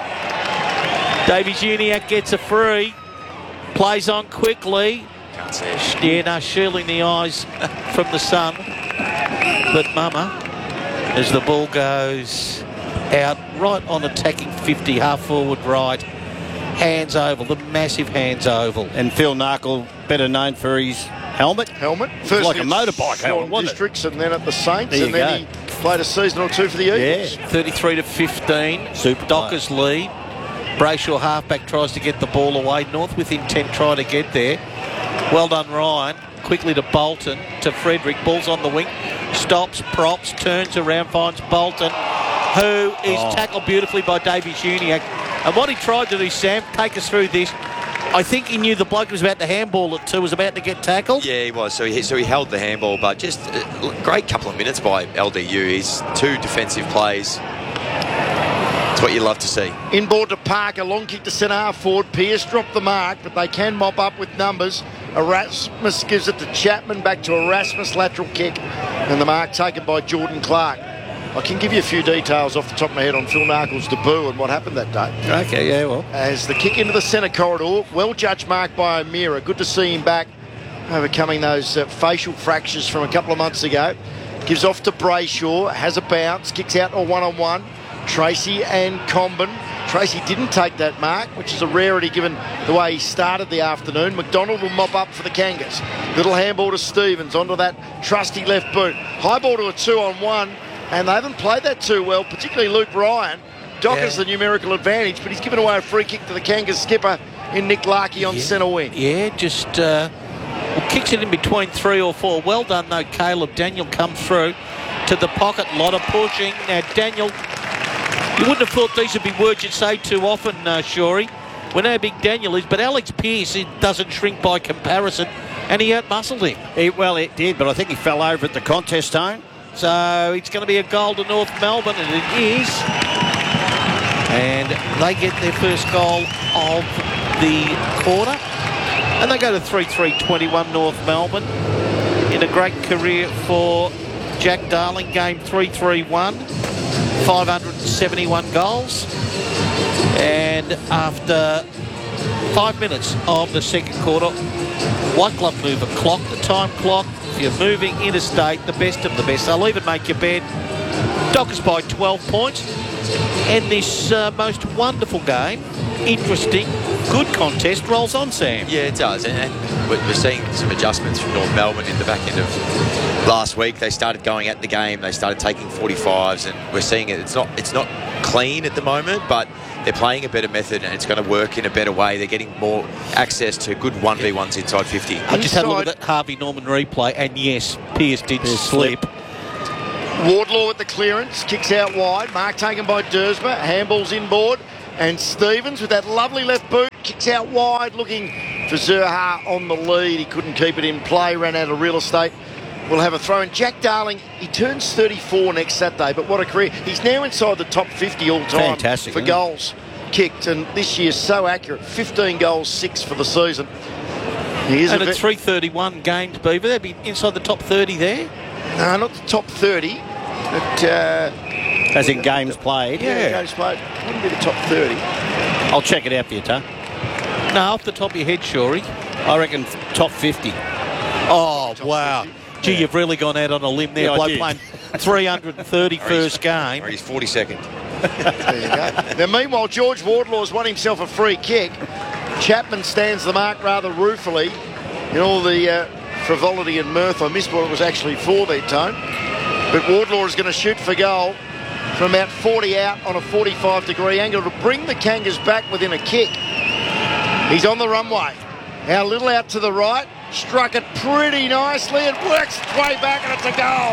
Davies Uniac gets a free. Plays on quickly. Can't see it. Yeah, no, shielding the eyes from the sun. But Mama, as the ball goes out, right on attacking fifty, half forward right. Hands oval, the massive hands oval. And Phil Narkle, better known for his helmet. Helmet. First like a against motorbike helmet, Northern wasn't it? Districts, and then at the Saints, There and you then go. he played a season or two for the Eagles. Yeah. thirty-three to fifteen. Super Dockers lead. Brayshaw halfback tries to get the ball away. North with intent try to get there. Well done, Ryan. Quickly to Bolton, to Frederick. Ball's on the wing. Stops, props, turns around, finds Bolton, who is Oh. tackled beautifully by Davies Uniac. And what he tried to do, Sam, take us through this. I think he knew the bloke was about to handball it too, was about to get tackled. Yeah, he was. So he so he held the handball, but just a great couple of minutes by L D U. He's two defensive plays. It's what you love to see. Inboard to Parker, long kick to centre half forward. Pearce dropped the mark, but they can mop up with numbers. Erasmus gives it to Chapman, back to Erasmus, lateral kick, and the mark taken by Jordan Clark. I can give you a few details off the top of my head on Phil Narkle's debut and what happened that day. Okay, yeah, well. As the kick into the centre corridor, well judged mark by O'Meara. Good to see him back, overcoming those uh, facial fractures from a couple of months ago. Gives off to Brayshaw, has a bounce, kicks out a one-on-one. Tracy and Comben. Tracy didn't take that mark, which is a rarity given the way he started the afternoon. McDonald will mop up for the Kangas. Little handball to Stevens onto that trusty left boot. High ball to a two-on-one, and they haven't played that too well, particularly Luke Ryan. Doc has Yeah. the numerical advantage, but he's given away a free kick to the Kangas skipper in Nick Larkey on Yeah. centre wing. Yeah, just uh, well, kicks it in between three or four. Well done, though, Caleb. Daniel comes through to the pocket. Lot of pushing. Now, Daniel, you wouldn't have thought these would be words you'd say too often, uh, Shorey. We know how big Daniel is, but Alex Pearce it doesn't shrink by comparison, and he outmuscled him. He, well, it did, but I think he fell over at the contest zone. So it's going to be a goal to North Melbourne, and it is. And they get their first goal of the quarter. And they go to three three twenty-one North Melbourne. In a great career for Jack Darling, game three three one. five hundred seventy-one goals. And after Five minutes of the second quarter. White glove mover clock, the time clock. If you're moving interstate, the best of the best. They'll even make your bed. Dockers by twelve points. And this uh, most wonderful game, interesting, good contest rolls on, Sam. Yeah, it does. And, and we're seeing some adjustments from North Melbourne in the back end of last week. They started going at the game. They started taking forty-fives, and we're seeing it. It's not it's not clean at the moment, but they're playing a better method, and it's going to work in a better way. They're getting more access to good one v ones inside fifty. I just had a look at that Harvey Norman replay, and yes, Pearce did Pearce slip. Wardlaw with the clearance, kicks out wide. Mark taken by Dersma, handballs inboard. And Stevens with that lovely left boot, kicks out wide, looking for Zerha on the lead. He couldn't keep it in play, ran out of real estate. We'll have a throw in. Jack Darling, he turns thirty-four next Saturday, but what a career. He's now inside the top fifty all time Fantastic, for goals kicked, and this year's so accurate. fifteen goals, six for the season. He is and a at three thirty-one games, Beaver, they'd be inside the top thirty there. No, not the top thirty, but... Uh, As in games played? Yeah, yeah, games played. Wouldn't be the top thirty. I'll check it out for you, Tuh. No, off the top of your head, Shorey. I reckon top fifty. Oh, top wow. fifty. Gee, Yeah. you've really gone out on a limb there. Yeah, I Bloke did. playing three hundred thirty-first game. Or he's forty-second. There you go. Now, meanwhile, George Wardlaw's won himself a free kick. Chapman stands the mark rather ruefully. In all the uh, frivolity and mirth, I missed what it was actually for there, Tone. But Wardlaw is going to shoot for goal from about forty out on a forty-five degree angle to bring the Kangas back within a kick. He's on the runway. Now, a little out to the right. Struck it pretty nicely. It works its way back, and it's a goal.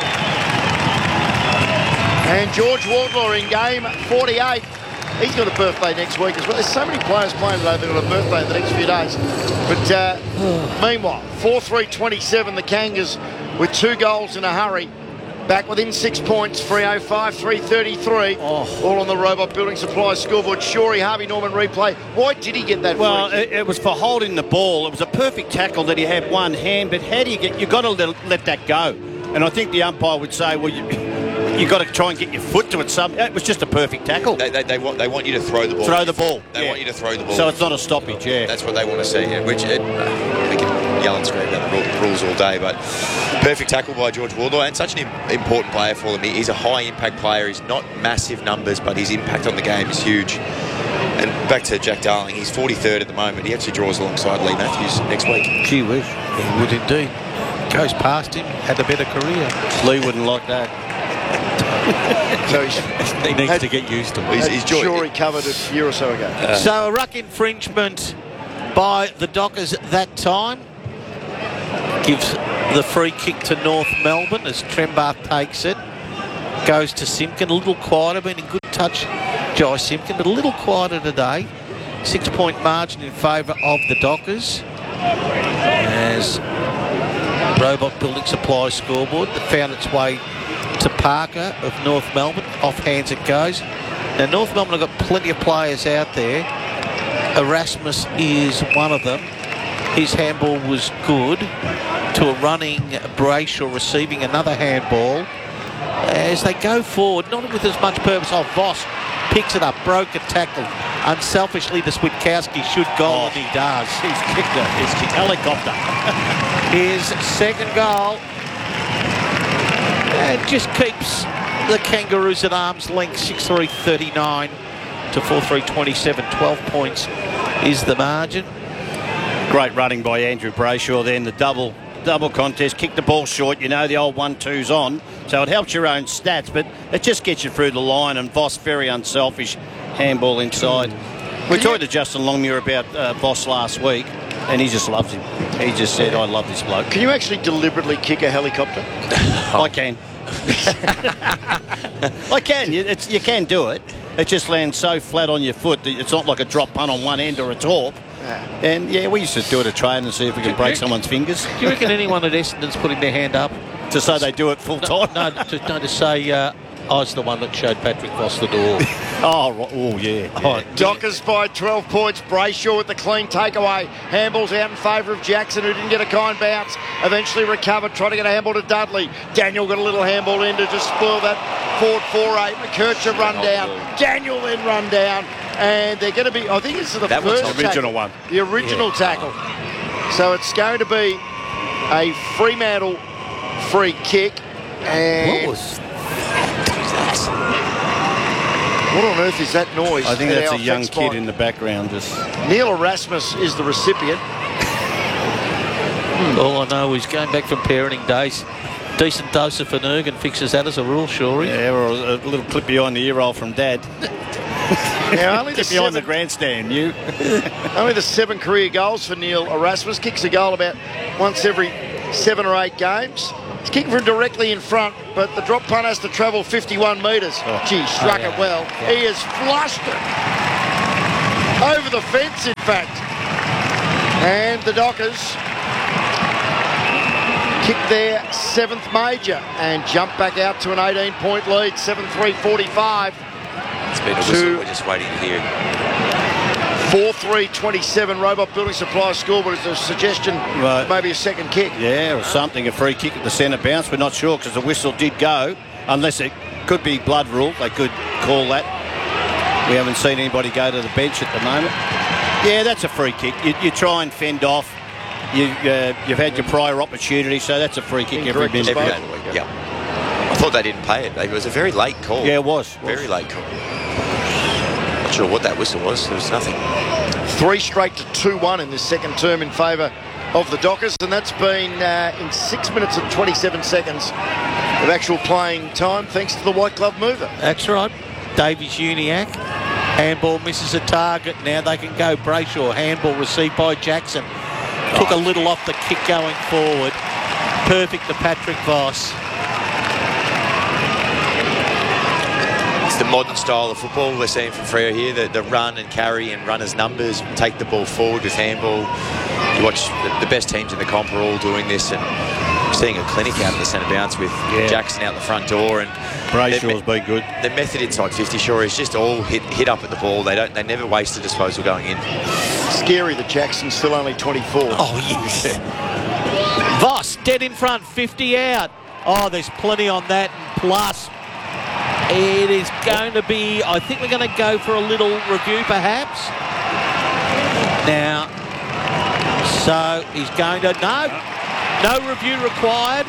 And George Wardlaw in game forty-eight. He's got a birthday next week as well. There's so many players playing today that have got a birthday in the next few days. But uh, meanwhile, four three twenty-seven, the Kangas with two goals in a hurry. Back within six points, three oh five, three thirty-three. Oh. All on the Robot Building Supply scoreboard. Shorey, Harvey Norman replay. Why did he get that Well, free kick? it, it was for holding the ball. It was a perfect tackle that he had one hand, but how do you get... You've got to let, let that go. And I think the umpire would say, well, you... You've got to try and get your foot to it. Some, it was just a perfect tackle. They, they, they want they want you to throw the ball. Throw the ball. They yeah. want you to throw the ball. So it's not a stoppage, yeah. That's what they want to see. Yeah. Which it, uh, we can yell and scream about the rule, rules all day, but perfect tackle by George Wardlaw, and such an im- important player for them. He's a high impact player. He's not massive numbers, but his impact on the game is huge. And back to Jack Darling, he's forty-third at the moment. He actually draws alongside Lee Matthews next week. Gee whiz, he would indeed. Goes past him, had a better career. Lee wouldn't like that. So he's, He needs had- to get used to it. He's, had he's joy- Shorey covered it a year or so ago. Uh, So a ruck infringement by the Dockers at that time gives the free kick to North Melbourne as Trembath takes it. Goes to Simpkin, a little quieter, been in good touch, Jai Simpkin, but a little quieter today. Six point margin in favour of the Dockers. As Robot Building Supply scoreboard that found its way to Parker of North Melbourne. Off hands it goes. Now North Melbourne have got plenty of players out there. Erasmus is one of them. His handball was good to a running Brayshaw receiving another handball. As they go forward, not with as much purpose. Oh, Voss picks it up, broken tackle. Unselfishly, the Switkowski should goal, Oh. and he does. He's kicked it. He's kicked helicopter. His second goal. And just keeps the Kangaroos at arm's length. six three thirty-nine to four three twenty-seven. twelve points is the margin. Great running by Andrew Brayshaw then. The double double contest. Kicked the ball short. You know the old one two's on. So it helps your own stats, but it just gets you through the line. And Voss, very unselfish. Handball inside. We talked to Justin Longmuir about uh, Voss last week, and he just loves him. He just said, I love this bloke. Can you actually deliberately kick a helicopter? I can. I can. You, it's, you can do it. It just lands so flat on your foot that it's not like a drop punt on one end or a torp. And yeah, we used to do it at train and see if we can break someone's fingers. Do you reckon anyone at Essendon's putting their hand up? To say they do it full time? No, no, to, no, to say uh, I was the one that showed Patrick Voss the door. oh, right. oh, yeah. Oh, yeah. Dockers by twelve points. Brayshaw with the clean takeaway. Handball's out in favour of Jackson, who didn't get a kind bounce. Eventually recovered, trying to get a handball to Dudley. Daniel got a little handball in to just spoil that forward four eight. McKercher run down. Daniel then run down. and they're going to be, I think it's the That was first the original tackle, one. The original yeah. tackle. So it's going to be a Fremantle free kick. And what was What on earth is that noise? I think that's a young spot? kid in the background. Just Neil Erasmus is the recipient. All I know is going back from parenting days, decent dose of Finnegan fixes that as a rule, Shorey. Yeah, or a little clip behind the ear roll from Dad. Now, only the behind seven, the grandstand, you. only the seven career goals for Neil Erasmus. Kicks a goal about once every seven or eight games. He's kicking from directly in front, but the drop punt has to travel fifty-one metres. Oh. Gee, struck oh, yeah. it well. Yeah. He has flushed it over the fence, in fact. And the Dockers kick their seventh major and jump back out to an eighteen point lead, seven three forty-five. It's been a whistle, we're just waiting to hear it. four three twenty-seven, Robot Building Supply scoreboard is a suggestion, right. Maybe a second kick. Yeah, or something, a free kick at the centre bounce. We're not sure because the whistle did go, unless it could be blood rule. They could call that. We haven't seen anybody go to the bench at the moment. Yeah, that's a free kick. You, you try and fend off. You, uh, you've had your prior opportunity, so that's a free kick every minute. Every day of the week, yeah. I thought they didn't pay it. It was a very late call. Yeah, it was. Very late call. Not sure what that whistle was. There was nothing. Three straight to two one in this second term in favour of the Dockers, and that's been uh, in six minutes and twenty-seven seconds of actual playing time, thanks to the white glove mover. That's right. Davies Uniac. Handball misses a target. Now they can go Brayshaw. Handball received by Jackson. Took a little off the kick going forward. Perfect to Patrick Voss. It's the modern style of football we're seeing from Freo here. The, the run and carry and runners' numbers. Take the ball forward with handball. You watch the, the best teams in the comp are all doing this, and seeing a clinic out of the centre bounce with yeah. Jackson out the front door, and Brayshaw's been good. The method inside fifty, sure, is just all hit hit up at the ball. They don't. They never waste a disposal going in. Scary that Jackson's still only twenty-four. Oh yes. Voss dead in front, fifty out. Oh, there's plenty on that, and plus it is going to be. I think we're going to go for a little review, perhaps. Now, so he's going to no. No review required.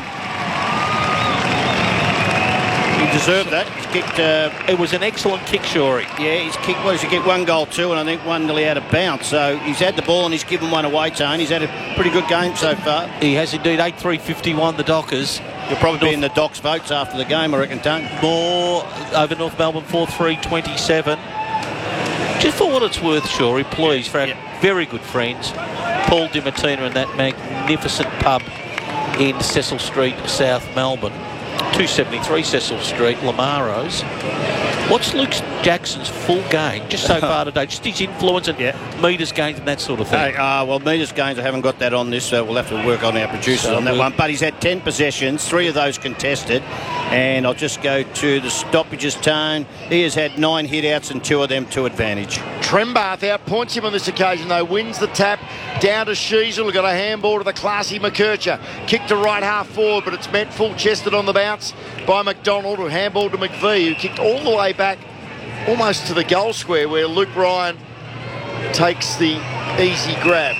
He deserved that. He's kicked. Uh, it was an excellent kick, Shorey. Yeah, he's kicked. Well, he's kicked one goal, two, and I think one nearly out of bounds. So he's had the ball and he's given one away, Tone. He's had a pretty good game so far. He has indeed. eight three fifty-one, the Dockers. You'll probably North, be in the Docks votes after the game, I reckon, Tone. More over North Melbourne, four three twenty-seven. Just for what it's worth, Shorey, please, for our yeah. very good friends, Paul DiMartina and that magnificent pub in Cecil Street, South Melbourne, two seventy-three Cecil Street, Lamaro's. What's Luke Jackson's full game just so far today? Just his influence and yeah. metres gains and that sort of thing. Hey, uh, well, metres gains, I haven't got that on this, so we'll have to work on our producers so on that we'll... one. But he's had ten possessions, three of those contested. And I'll just go to the stoppages, Tone. He has had nine hit-outs and two of them to advantage. Trembath outpoints him on this occasion, though. Wins the tap down to Sheasel. Got a handball to the classy McKercher. Kick to right half forward, but it's met full-chested on the bounce by McDonald, who handballed to McVee, who kicked all the way back almost to the goal square, where Luke Ryan takes the easy grab.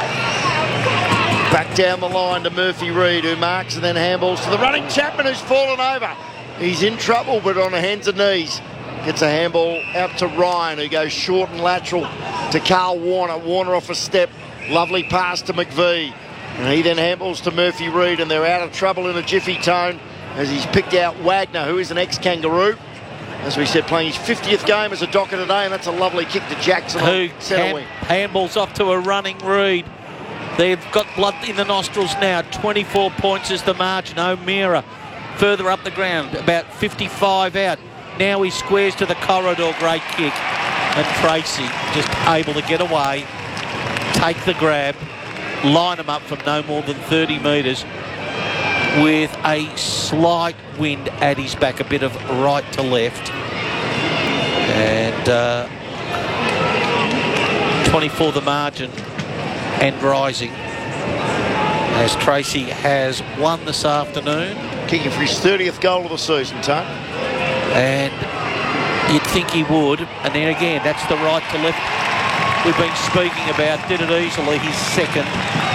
Back down the line to Murphy Reid, who marks and then handballs to the running Chapman, who's fallen over. He's in trouble, but on hands and knees. Gets a handball out to Ryan, who goes short and lateral to Carl Warner. Warner off a step. Lovely pass to McVee. And he then handballs to Murphy Reid, and they're out of trouble in a jiffy, Tone, as he's picked out Wagner, who is an ex-Kangaroo. As we said, playing his fiftieth game as a Docker today, and that's a lovely kick to Jackson. Who hand, handballs off to a running Reid. They've got blood in the nostrils now. twenty-four points is the margin. O'Meara further up the ground, about fifty-five out. Now he squares to the corridor, great kick. And Tracy just able to get away, take the grab, line him up from no more than thirty metres with a slight wind at his back, a bit of right to left. And uh, twenty-four the margin. And rising, as Tracy has won this afternoon. Kicking for his thirtieth goal of the season, Tone. And You'd think he would, and then again, that's the right to left we've been speaking about. Did it easily, he's second.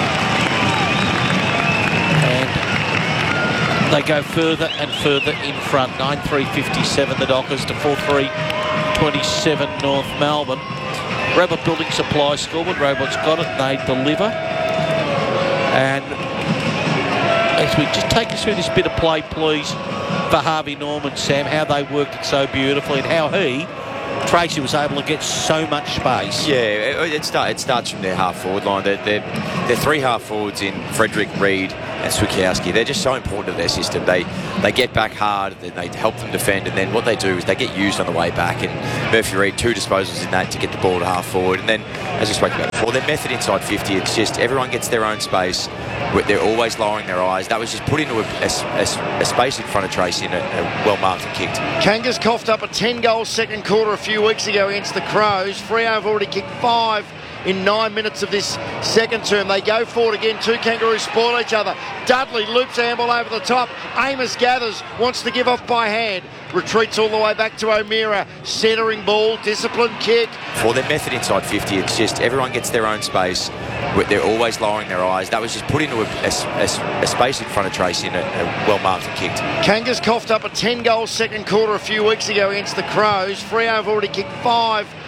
And they go further and further in front. nine three fifty-seven the Dockers to four three twenty-seven North Melbourne. Robot Building Supply scoreboard. Robot's got it, they deliver. And as we just take us through this bit of play, please, for Harvey Norman, Sam, how they worked it so beautifully and how he, Tracy, was able to get so much space. Yeah, it, it, start, it starts from their half-forward line. They're, they're, they're three half-forwards in Frederick, Reid and Switkowski. They're just so important to their system. They they get back hard, then they help them defend, and then what they do is they get used on the way back. And Murphy Reid, two disposals in that to get the ball to half-forward. And then, as I spoke about before, their method inside fifty, it's just everyone gets their own space. They're always lowering their eyes. That was just put into a, a, a space in front of Tracy and a, a well-marked and kicked. Kangas coughed up a ten-goal second quarter a few weeks ago against the Crows. Freo have already kicked five in nine minutes of this second term. They go forward again. Two Kangaroos spoil each other. Dudley loops handball over the top. Amos gathers, wants to give off by hand. Retreats all the way back to O'Meara. Centering ball, disciplined kick. For their method inside fifty, it's just everyone gets their own space. They're always lowering their eyes. That was just put into a, a, a, a space in front of Tracy and a, a well-marked and kicked. Kangas coughed up a ten-goal second quarter a few weeks ago against the Crows. Freo have already kicked five